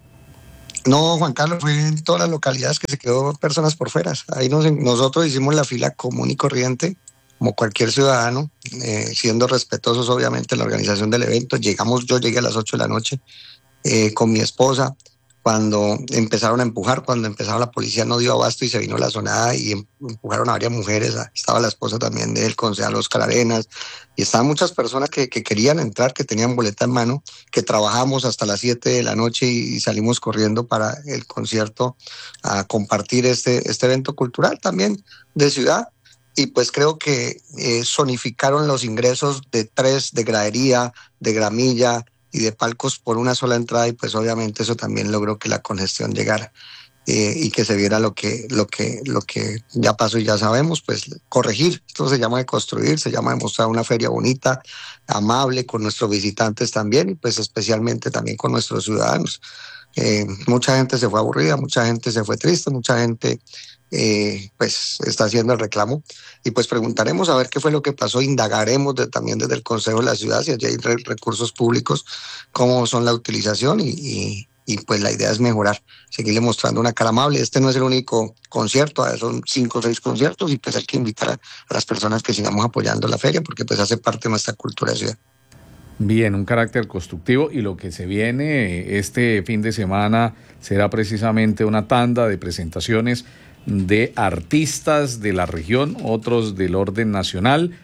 No, Juan Carlos, fue en todas las localidades que se quedó personas por fuera. Ahí nos, nosotros hicimos la fila común y corriente, como cualquier ciudadano, eh, siendo respetuosos obviamente en la organización del evento. Llegamos, yo llegué a las ocho de la noche eh, con mi esposa, cuando empezaron a empujar, cuando empezaron la policía no dio abasto y se vino la zonada y empujaron a varias mujeres. Estaba la esposa también del concejal Oscar Arenas y estaban muchas personas que, que querían entrar, que tenían boleta en mano, que trabajamos hasta las siete de la noche y, y salimos corriendo para el concierto a compartir este, este evento cultural también de ciudad. Y pues creo que eh, zonificaron los ingresos de tres, de gradería, de gramilla y de palcos por una sola entrada, y pues obviamente eso también logró que la congestión llegara eh, y que se viera lo que, lo, que, lo que ya pasó y ya sabemos, pues corregir. Esto se llama de construir, se llama de mostrar una feria bonita, amable con nuestros visitantes también y pues especialmente también con nuestros ciudadanos. Eh, mucha gente se fue aburrida, mucha gente se fue triste, mucha gente eh, pues está haciendo el reclamo y pues preguntaremos a ver qué fue lo que pasó, indagaremos de, también desde el Consejo de la Ciudad si allí hay re, recursos públicos, cómo son la utilización y, y, y pues la idea es mejorar, seguirle mostrando una cara amable. Este no es el único concierto, son cinco o seis conciertos y pues hay que invitar a, a las personas que sigamos apoyando la feria porque pues hace parte de nuestra cultura de ciudad. Bien, un carácter constructivo, y lo que se viene este fin de semana será precisamente una tanda de presentaciones de artistas de la región, otros del orden nacional,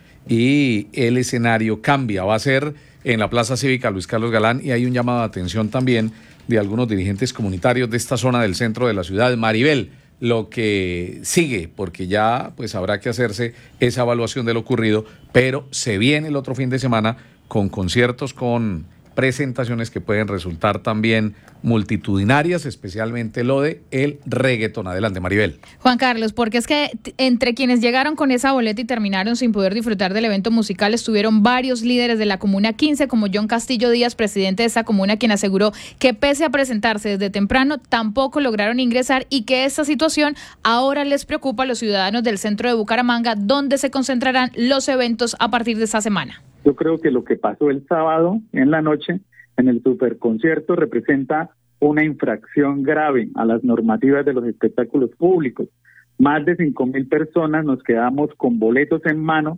y el escenario cambia, va a ser en la Plaza Cívica Luis Carlos Galán, y hay un llamado de atención también de algunos dirigentes comunitarios de esta zona del centro de la ciudad. Maribel, lo que sigue, porque ya pues habrá que hacerse esa evaluación de lo ocurrido, pero se viene el otro fin de semana con conciertos, con presentaciones que pueden resultar también multitudinarias, especialmente lo de el reggaetón. Adelante, Maribel. Juan Carlos, porque es que entre quienes llegaron con esa boleta y terminaron sin poder disfrutar del evento musical estuvieron varios líderes de la Comuna quince, como John Castillo Díaz, presidente de esa comuna, quien aseguró que pese a presentarse desde temprano, tampoco lograron ingresar y que esta situación ahora les preocupa a los ciudadanos del centro de Bucaramanga, donde se concentrarán los eventos a partir de esta semana. Yo creo que lo que pasó el sábado en la noche en el superconcierto representa una infracción grave a las normativas de los espectáculos públicos. Más de cinco mil personas nos quedamos con boletos en mano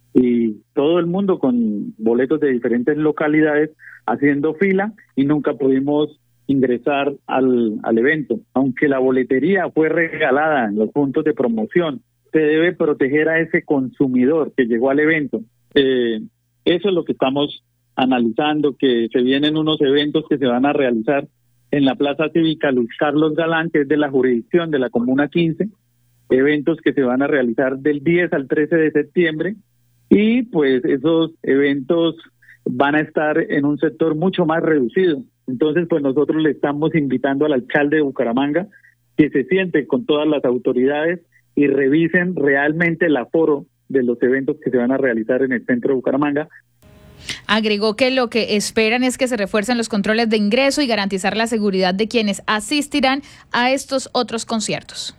y todo el mundo con boletos de diferentes localidades haciendo fila y nunca pudimos ingresar al, al evento. Aunque la boletería fue regalada en los puntos de promoción, se debe proteger a ese consumidor que llegó al evento. Eh, Eso es lo que estamos analizando, que se vienen unos eventos que se van a realizar en la Plaza Cívica Luis Carlos Galán, que es de la jurisdicción de la Comuna quince, eventos que se van a realizar del diez al trece de septiembre, y pues esos eventos van a estar en un sector mucho más reducido. Entonces, pues nosotros le estamos invitando al alcalde de Bucaramanga que se siente con todas las autoridades y revisen realmente el aforo de los eventos que se van a realizar en el centro de Bucaramanga. Agregó que lo que esperan es que se refuercen los controles de ingreso y garantizar la seguridad de quienes asistirán a estos otros conciertos.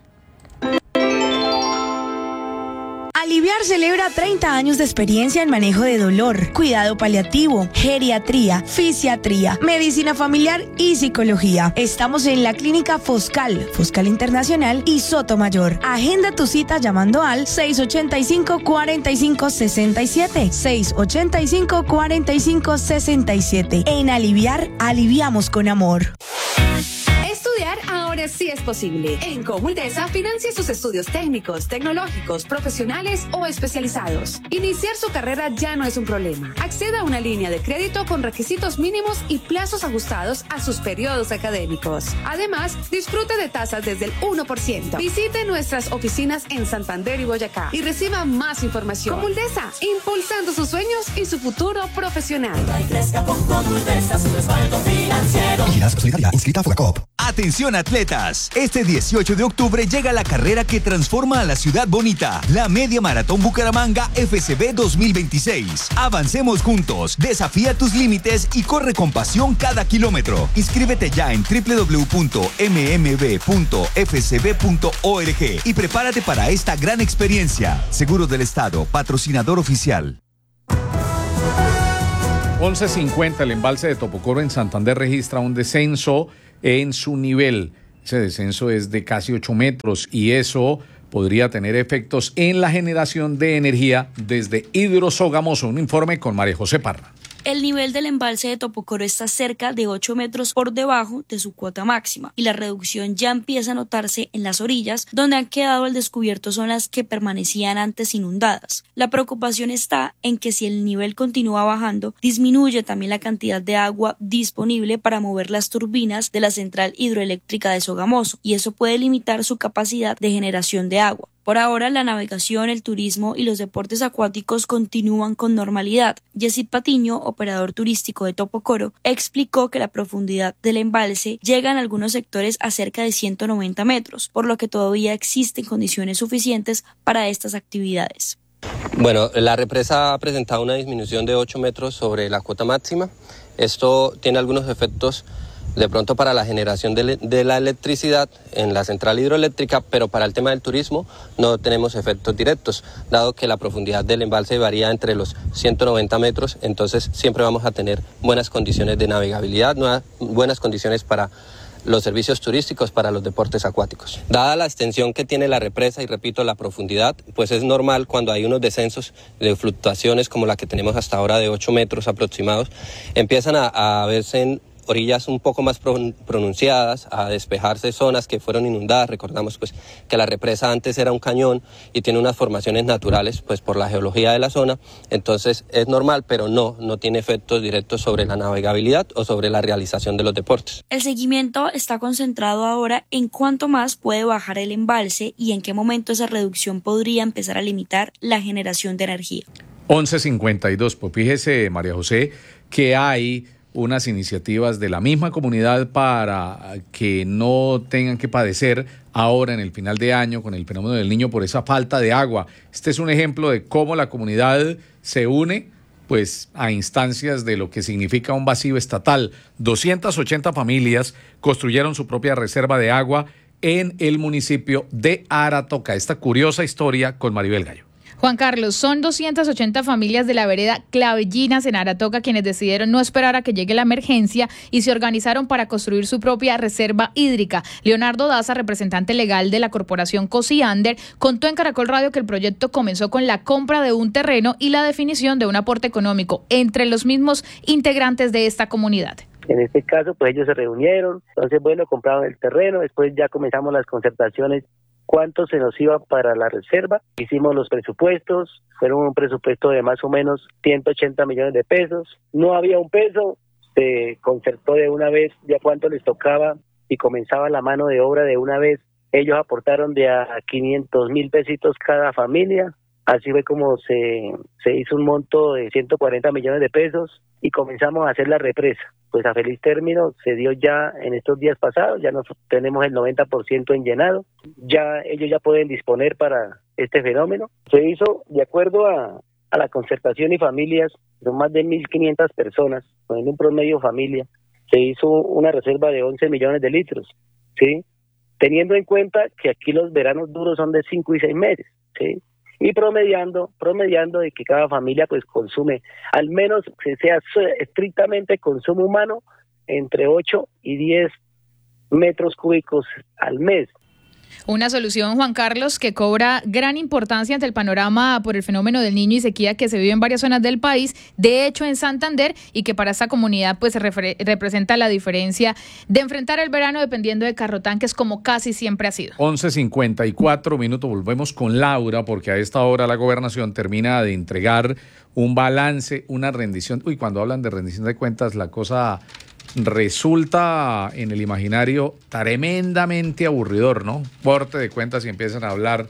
Aliviar celebra treinta años de experiencia en manejo de dolor, cuidado paliativo, geriatría, fisiatría, medicina familiar y psicología. Estamos en la clínica Foscal, Foscal Internacional y Sotomayor. Agenda tu cita llamando al seis ochenta y cinco, cuarenta y cinco, sesenta y siete, seis ochenta y cinco, cuarenta y cinco, sesenta y siete. En Aliviar, aliviamos con amor. Estudiar ahora ahora sí es posible. En Comuldesa, financia sus estudios técnicos, tecnológicos, profesionales o especializados. Iniciar su carrera ya no es un problema. Acceda a una línea de crédito con requisitos mínimos y plazos ajustados a sus periodos académicos. Además, disfrute de tasas desde el uno por ciento. Visite nuestras oficinas en Santander y Boyacá y reciba más información. Comuldesa, impulsando sus sueños y su futuro profesional. Crezca con Comuldesa, su respaldo financiero. Vigilado Solidaria, inscrita a Fogacop. Atención atletas, este dieciocho de octubre llega la carrera que transforma a la ciudad bonita, la Media Maratón Bucaramanga F C B dos mil veintiséis. Avancemos juntos, desafía tus límites y corre con pasión cada kilómetro. Inscríbete ya en doble u doble u doble u punto eme eme be punto efe ce be punto org y prepárate para esta gran experiencia. Seguros del Estado, patrocinador oficial. once cincuenta, el embalse de Topocoro en Santander registra un descenso en su nivel. Ese descenso es de casi ocho metros y eso podría tener efectos en la generación de energía desde Hidrosogamoso. Un informe con María José Parra. El nivel del embalse de Topocoro está cerca de ocho metros por debajo de su cuota máxima y la reducción ya empieza a notarse en las orillas, donde han quedado al descubierto zonas que permanecían antes inundadas. La preocupación está en que si el nivel continúa bajando, disminuye también la cantidad de agua disponible para mover las turbinas de la central hidroeléctrica de Sogamoso, y eso puede limitar su capacidad de generación de agua. Por ahora, la navegación, el turismo y los deportes acuáticos continúan con normalidad. Yesid Patiño, operador turístico de Topocoro, explicó que la profundidad del embalse llega en algunos sectores a cerca de ciento noventa metros, por lo que todavía existen condiciones suficientes para estas actividades. Bueno, la represa ha presentado una disminución de ocho metros sobre la cuota máxima. Esto tiene algunos efectos de pronto para la generación de, de la electricidad en la central hidroeléctrica, pero para el tema del turismo no tenemos efectos directos, dado que la profundidad del embalse varía entre los ciento noventa metros, entonces siempre vamos a tener buenas condiciones de navegabilidad, nuevas, buenas condiciones para los servicios turísticos, para los deportes acuáticos. Dada la extensión que tiene la represa y repito la profundidad, pues es normal cuando hay unos descensos de fluctuaciones como la que tenemos hasta ahora de ocho metros aproximados, empiezan a, a verse en orillas un poco más pronunciadas, a despejarse zonas que fueron inundadas. Recordamos pues que la represa antes era un cañón y tiene unas formaciones naturales pues por la geología de la zona, entonces es normal, pero no, no tiene efectos directos sobre la navegabilidad o sobre la realización de los deportes. El seguimiento está concentrado ahora en cuánto más puede bajar el embalse y en qué momento esa reducción podría empezar a limitar la generación de energía. once cincuenta y dos, pues fíjese, María José, que hay unas iniciativas de la misma comunidad para que no tengan que padecer ahora en el final de año con el fenómeno del Niño por esa falta de agua. Este es un ejemplo de cómo la comunidad se une pues a instancias de lo que significa un vacío estatal. doscientas ochenta familias construyeron su propia reserva de agua en el municipio de Aratoca. Esta curiosa historia con Maribel Gallo. Juan Carlos, son doscientas ochenta familias de la vereda Clavellinas en Aratoca quienes decidieron no esperar a que llegue la emergencia y se organizaron para construir su propia reserva hídrica. Leonardo Daza, representante legal de la corporación Cosiander, contó en Caracol Radio que el proyecto comenzó con la compra de un terreno y la definición de un aporte económico entre los mismos integrantes de esta comunidad. En este caso, pues ellos se reunieron, entonces bueno, compraron el terreno, después ya comenzamos las concertaciones. ¿Cuánto se nos iba para la reserva? Hicimos los presupuestos, fueron un presupuesto de más o menos ciento ochenta millones de pesos. No había un peso, se concertó de una vez ya cuánto les tocaba y comenzaba la mano de obra de una vez. Ellos aportaron de a quinientos mil pesitos cada familia. Así fue como se, se hizo un monto de ciento cuarenta millones de pesos y comenzamos a hacer la represa. Pues a feliz término se dio ya en estos días pasados, ya nos tenemos el noventa por ciento en llenado, ya ellos ya pueden disponer para este fenómeno. Se hizo de acuerdo a, a la concertación y familias, son más de mil quinientas personas, en un promedio familia, se hizo una reserva de once millones de litros, ¿sí? Teniendo en cuenta que aquí los veranos duros son de cinco y seis meses, ¿sí? Y promediando, promediando de que cada familia pues consume, al menos que sea estrictamente consumo humano, entre ocho y diez metros cúbicos al mes. Una solución, Juan Carlos, que cobra gran importancia ante el panorama por el fenómeno del Niño y sequía que se vive en varias zonas del país, de hecho en Santander, y que para esta comunidad pues refer- representa la diferencia de enfrentar el verano dependiendo de carrotanques, como casi siempre ha sido. once cincuenta y cuatro minutos, volvemos con Laura, porque a esta hora la gobernación termina de entregar un balance, una rendición. Uy, cuando hablan de rendición de cuentas, la cosa resulta en el imaginario tremendamente aburridor, ¿no? Corte de cuentas y empiezan a hablar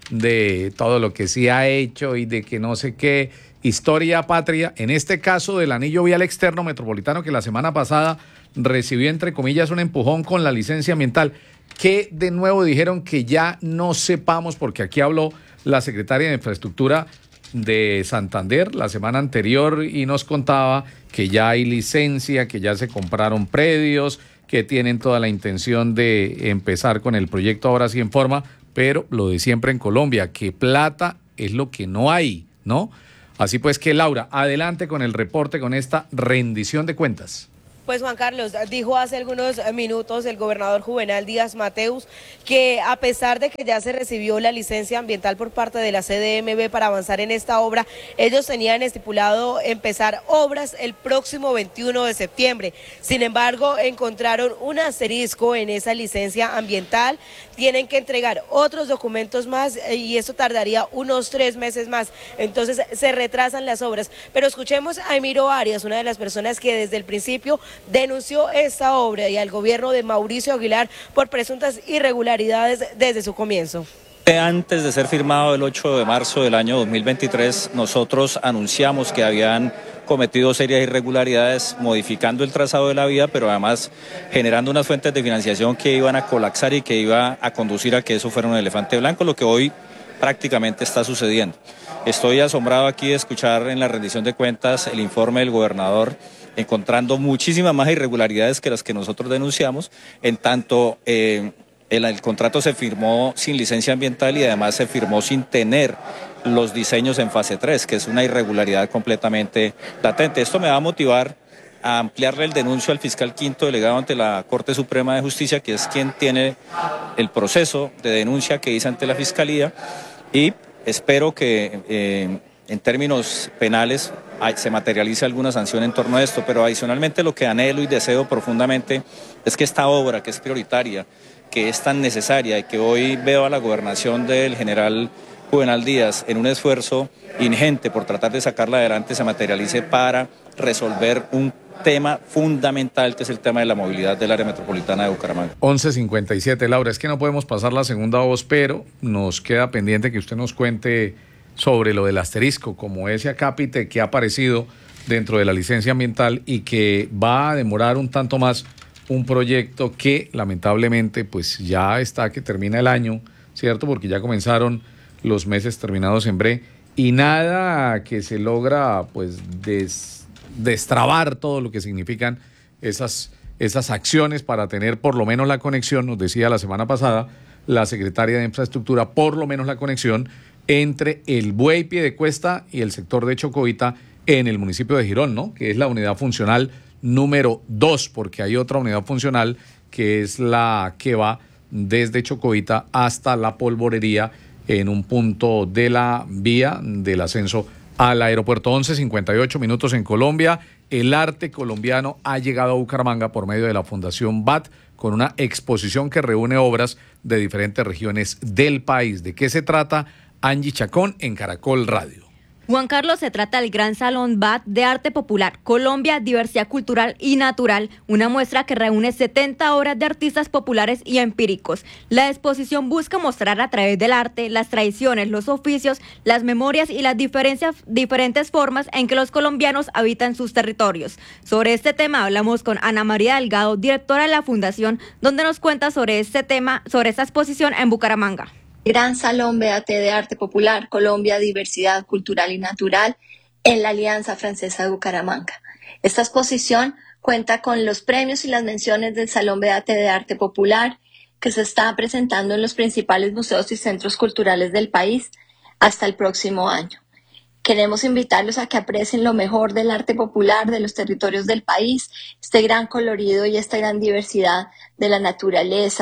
de todo lo que sí ha hecho y de que no sé qué, historia patria, en este caso del anillo vial externo metropolitano, que la semana pasada recibió entre comillas un empujón con la licencia ambiental, que de nuevo dijeron que ya no sepamos, porque aquí habló la secretaria de Infraestructura de Santander la semana anterior y nos contaba que ya hay licencia, que ya se compraron predios, que tienen toda la intención de empezar con el proyecto ahora sí en forma, pero lo de siempre en Colombia, que plata es lo que no hay, ¿no? Así pues que, Laura, adelante con el reporte, con esta rendición de cuentas. Pues Juan Carlos, dijo hace algunos minutos el gobernador Juvenal Díaz Mateus que a pesar de que ya se recibió la licencia ambiental por parte de la C D M B para avanzar en esta obra, ellos tenían estipulado empezar obras el próximo veintiuno de septiembre. Sin embargo, encontraron un asterisco en esa licencia ambiental, tienen que entregar otros documentos más y eso tardaría unos tres meses más, entonces se retrasan las obras. Pero escuchemos a Emiro Arias, una de las personas que desde el principio denunció esta obra y al gobierno de Mauricio Aguilar por presuntas irregularidades desde su comienzo. Antes de ser firmado el ocho de marzo del año dos mil veintitrés, nosotros anunciamos que habían cometido serias irregularidades modificando el trazado de la vía, pero además generando unas fuentes de financiación que iban a colapsar y que iba a conducir a que eso fuera un elefante blanco, lo que hoy prácticamente está sucediendo. Estoy asombrado aquí de escuchar en la rendición de cuentas el informe del gobernador, encontrando muchísimas más irregularidades que las que nosotros denunciamos, en tanto eh, el, el contrato se firmó sin licencia ambiental y además se firmó sin tener los diseños en fase tres, que es una irregularidad completamente latente. Esto me va a motivar a ampliarle el denuncio al fiscal quinto delegado ante la Corte Suprema de Justicia, que es quien tiene el proceso de denuncia que hice ante la Fiscalía, y espero que eh, en términos penales se materialice alguna sanción en torno a esto, pero adicionalmente lo que anhelo y deseo profundamente es que esta obra, que es prioritaria, que es tan necesaria y que hoy veo a la gobernación del general Juvenal Díaz en un esfuerzo ingente por tratar de sacarla adelante, se materialice para resolver un tema fundamental, que es el tema de la movilidad del área metropolitana de Bucaramanga. once cincuenta y siete, Laura, es que no podemos pasar la segunda voz, pero nos queda pendiente que usted nos cuente sobre lo del asterisco, como ese acápite que ha aparecido dentro de la licencia ambiental y que va a demorar un tanto más un proyecto que lamentablemente pues ya está, que termina el año, ¿cierto? Porque ya comenzaron los meses terminados en bre y nada que se logra pues des, destrabar todo lo que significan esas, esas acciones para tener por lo menos la conexión, nos decía la semana pasada la secretaria de Infraestructura, por lo menos la conexión entre el Buey Piedecuesta y el sector de Chocovita en el municipio de Girón, ¿no? Que es la unidad funcional número dos, porque hay otra unidad funcional que es la que va desde Chocovita hasta la Polvorería en un punto de la vía del ascenso al aeropuerto. once cincuenta y ocho minutos en Colombia. El arte colombiano ha llegado a Bucaramanga por medio de la Fundación B A T con una exposición que reúne obras de diferentes regiones del país. ¿De qué se trata? Angie Chacón en Caracol Radio. Juan Carlos, se trata del Gran Salón B A T de Arte Popular, Colombia, Diversidad Cultural y Natural, una muestra que reúne setenta obras de artistas populares y empíricos. La exposición busca mostrar a través del arte las tradiciones, los oficios, las memorias y las diferencias, diferentes formas en que los colombianos habitan sus territorios. Sobre este tema hablamos con Ana María Delgado, directora de la Fundación, donde nos cuenta sobre este tema, sobre esta exposición en Bucaramanga. Gran Salón B A T de Arte Popular, Colombia, Diversidad Cultural y Natural, en la Alianza Francesa de Bucaramanga. Esta exposición cuenta con los premios y las menciones del Salón B A T de Arte Popular, que se está presentando en los principales museos y centros culturales del país hasta el próximo año. Queremos invitarlos a que aprecien lo mejor del arte popular de los territorios del país, este gran colorido y esta gran diversidad de la naturaleza,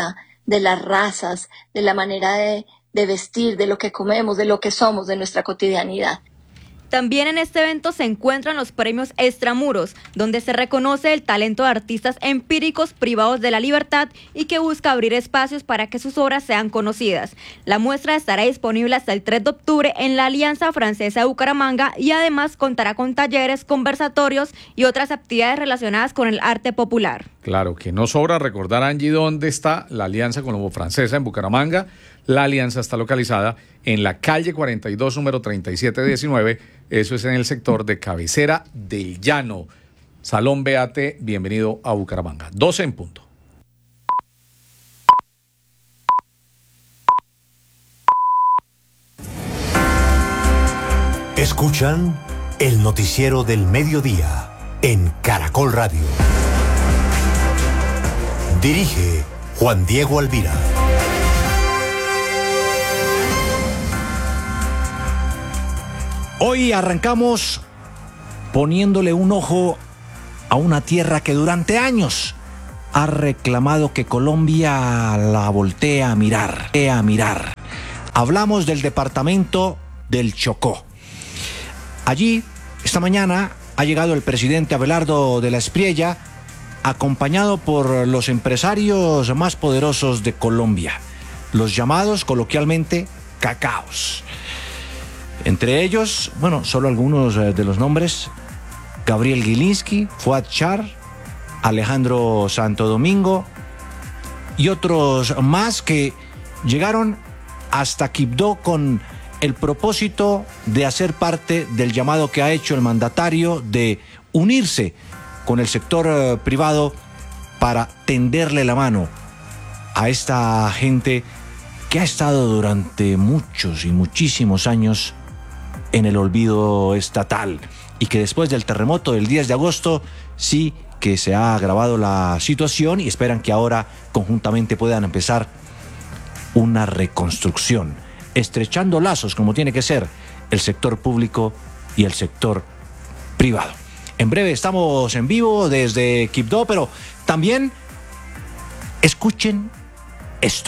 de las razas, de la manera de, de vestir, de lo que comemos, de lo que somos, de nuestra cotidianidad. También en este evento se encuentran los premios Extramuros, donde se reconoce el talento de artistas empíricos privados de la libertad y que busca abrir espacios para que sus obras sean conocidas. La muestra estará disponible hasta el tres de octubre en la Alianza Francesa de Bucaramanga y además contará con talleres, conversatorios y otras actividades relacionadas con el arte popular. Claro, que no sobra recordar, Angie, dónde está la Alianza Colombo-Francesa en Bucaramanga. La alianza está localizada en la calle cuarenta y dos, número treinta y siete diecinueve. Eso es en el sector de Cabecera del Llano. Salón B A T, bienvenido a Bucaramanga. doce en punto. Escuchan el noticiero del mediodía en Caracol Radio. Dirige Juan Diego Alvira. Hoy arrancamos poniéndole un ojo a una tierra que durante años ha reclamado que Colombia la voltee a mirar, a mirar. Hablamos del departamento del Chocó. Allí, esta mañana, ha llegado el presidente Abelardo de la Espriella, acompañado por los empresarios más poderosos de Colombia, los llamados coloquialmente cacaos. Entre ellos, bueno, solo algunos de los nombres: Gabriel Gilinski, Fuad Char, Alejandro Santo Domingo y otros más que llegaron hasta Quibdó con el propósito de hacer parte del llamado que ha hecho el mandatario de unirse con el sector eh, privado para tenderle la mano a esta gente que ha estado durante muchos y muchísimos años en el olvido estatal y que después del terremoto del diez de agosto sí que se ha agravado la situación y esperan que ahora conjuntamente puedan empezar una reconstrucción, estrechando lazos como tiene que ser el sector público y el sector privado. En breve estamos en vivo desde Quibdó, pero también escuchen esto.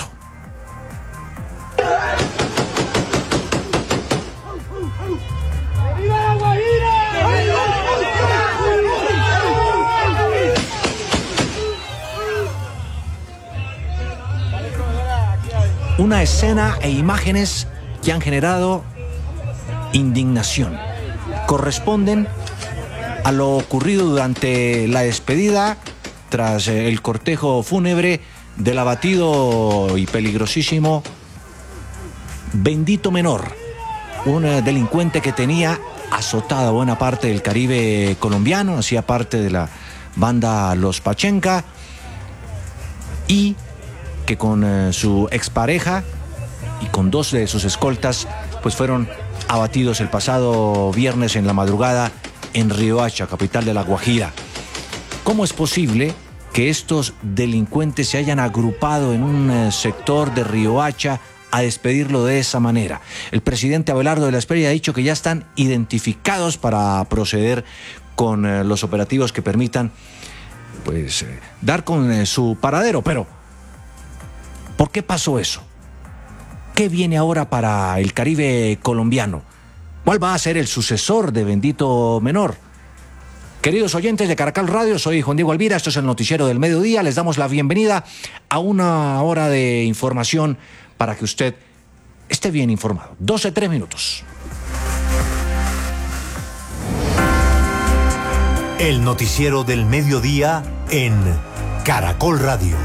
Una escena e imágenes que han generado indignación. Corresponden a lo ocurrido durante la despedida tras el cortejo fúnebre del abatido y peligrosísimo Bendito Menor, un delincuente que tenía azotada buena parte del Caribe colombiano, hacía parte de la banda Los Pachenca y que con eh, su expareja y con dos de sus escoltas pues fueron abatidos el pasado viernes en la madrugada en Riohacha, capital de La Guajira. ¿Cómo es posible que estos delincuentes se hayan agrupado en un eh, sector de Riohacha a despedirlo de esa manera? El presidente Abelardo de la Espriella ha dicho que ya están identificados para proceder con eh, los operativos que permitan pues eh, dar con eh, su paradero, pero ¿por qué pasó eso? ¿Qué viene ahora para el Caribe colombiano? ¿Cuál va a ser el sucesor de Bendito Menor? Queridos oyentes de Caracol Radio, soy Juan Diego Alvira, esto es el noticiero del mediodía. Les damos la bienvenida a una hora de información para que usted esté bien informado. doce, tres minutos. El noticiero del mediodía en Caracol Radio.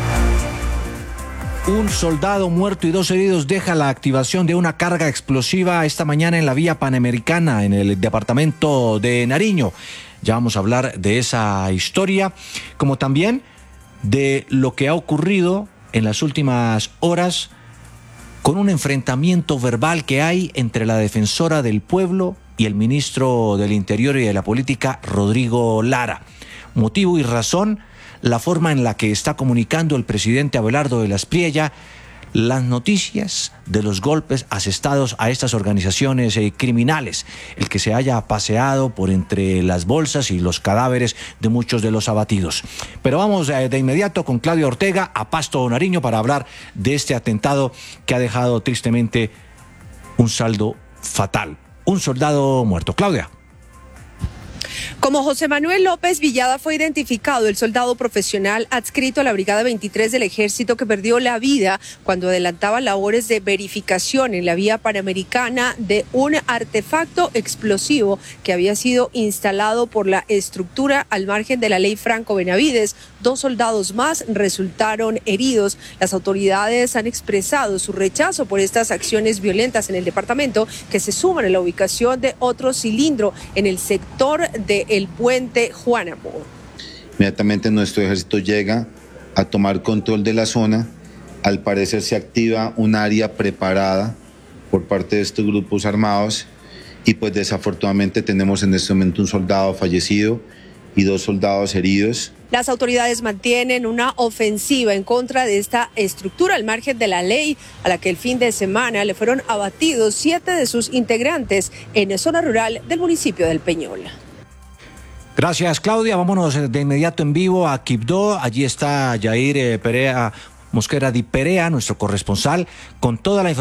Un soldado muerto y dos heridos deja la activación de una carga explosiva esta mañana en la vía Panamericana, en el departamento de Nariño. Ya vamos a hablar de esa historia, como también de lo que ha ocurrido en las últimas horas con un enfrentamiento verbal que hay entre la defensora del pueblo y el ministro del Interior y de la Política, Rodrigo Lara. Motivo y razón: la forma en la que está comunicando el presidente Abelardo de la Espriella las noticias de los golpes asestados a estas organizaciones eh, criminales, el que se haya paseado por entre las bolsas y los cadáveres de muchos de los abatidos. Pero vamos eh, de inmediato con Claudia Ortega a Pasto Nariño para hablar de este atentado que ha dejado tristemente un saldo fatal. Un soldado muerto. Claudia. Como José Manuel López Villada fue identificado el soldado profesional adscrito a la Brigada veintitrés del Ejército que perdió la vida cuando adelantaba labores de verificación en la vía panamericana de un artefacto explosivo que había sido instalado por la estructura al margen de la ley Franco Benavides. Dos soldados más resultaron heridos. Las autoridades han expresado su rechazo por estas acciones violentas en el departamento, que se suman a la ubicación de otro cilindro en el sector de el puente Juanamo. Inmediatamente nuestro ejército llega a tomar control de la zona. Al parecer se activa un área preparada por parte de estos grupos armados y pues desafortunadamente tenemos en este momento un soldado fallecido y dos soldados heridos. Las autoridades mantienen una ofensiva en contra de esta estructura al margen de la ley, a la que el fin de semana le fueron abatidos siete de sus integrantes en la zona rural del municipio del Peñol. Gracias, Claudia. Vámonos de inmediato en vivo a Quibdó. Allí está Yair eh, Perea, Mosquera Di Perea, nuestro corresponsal, con toda la información.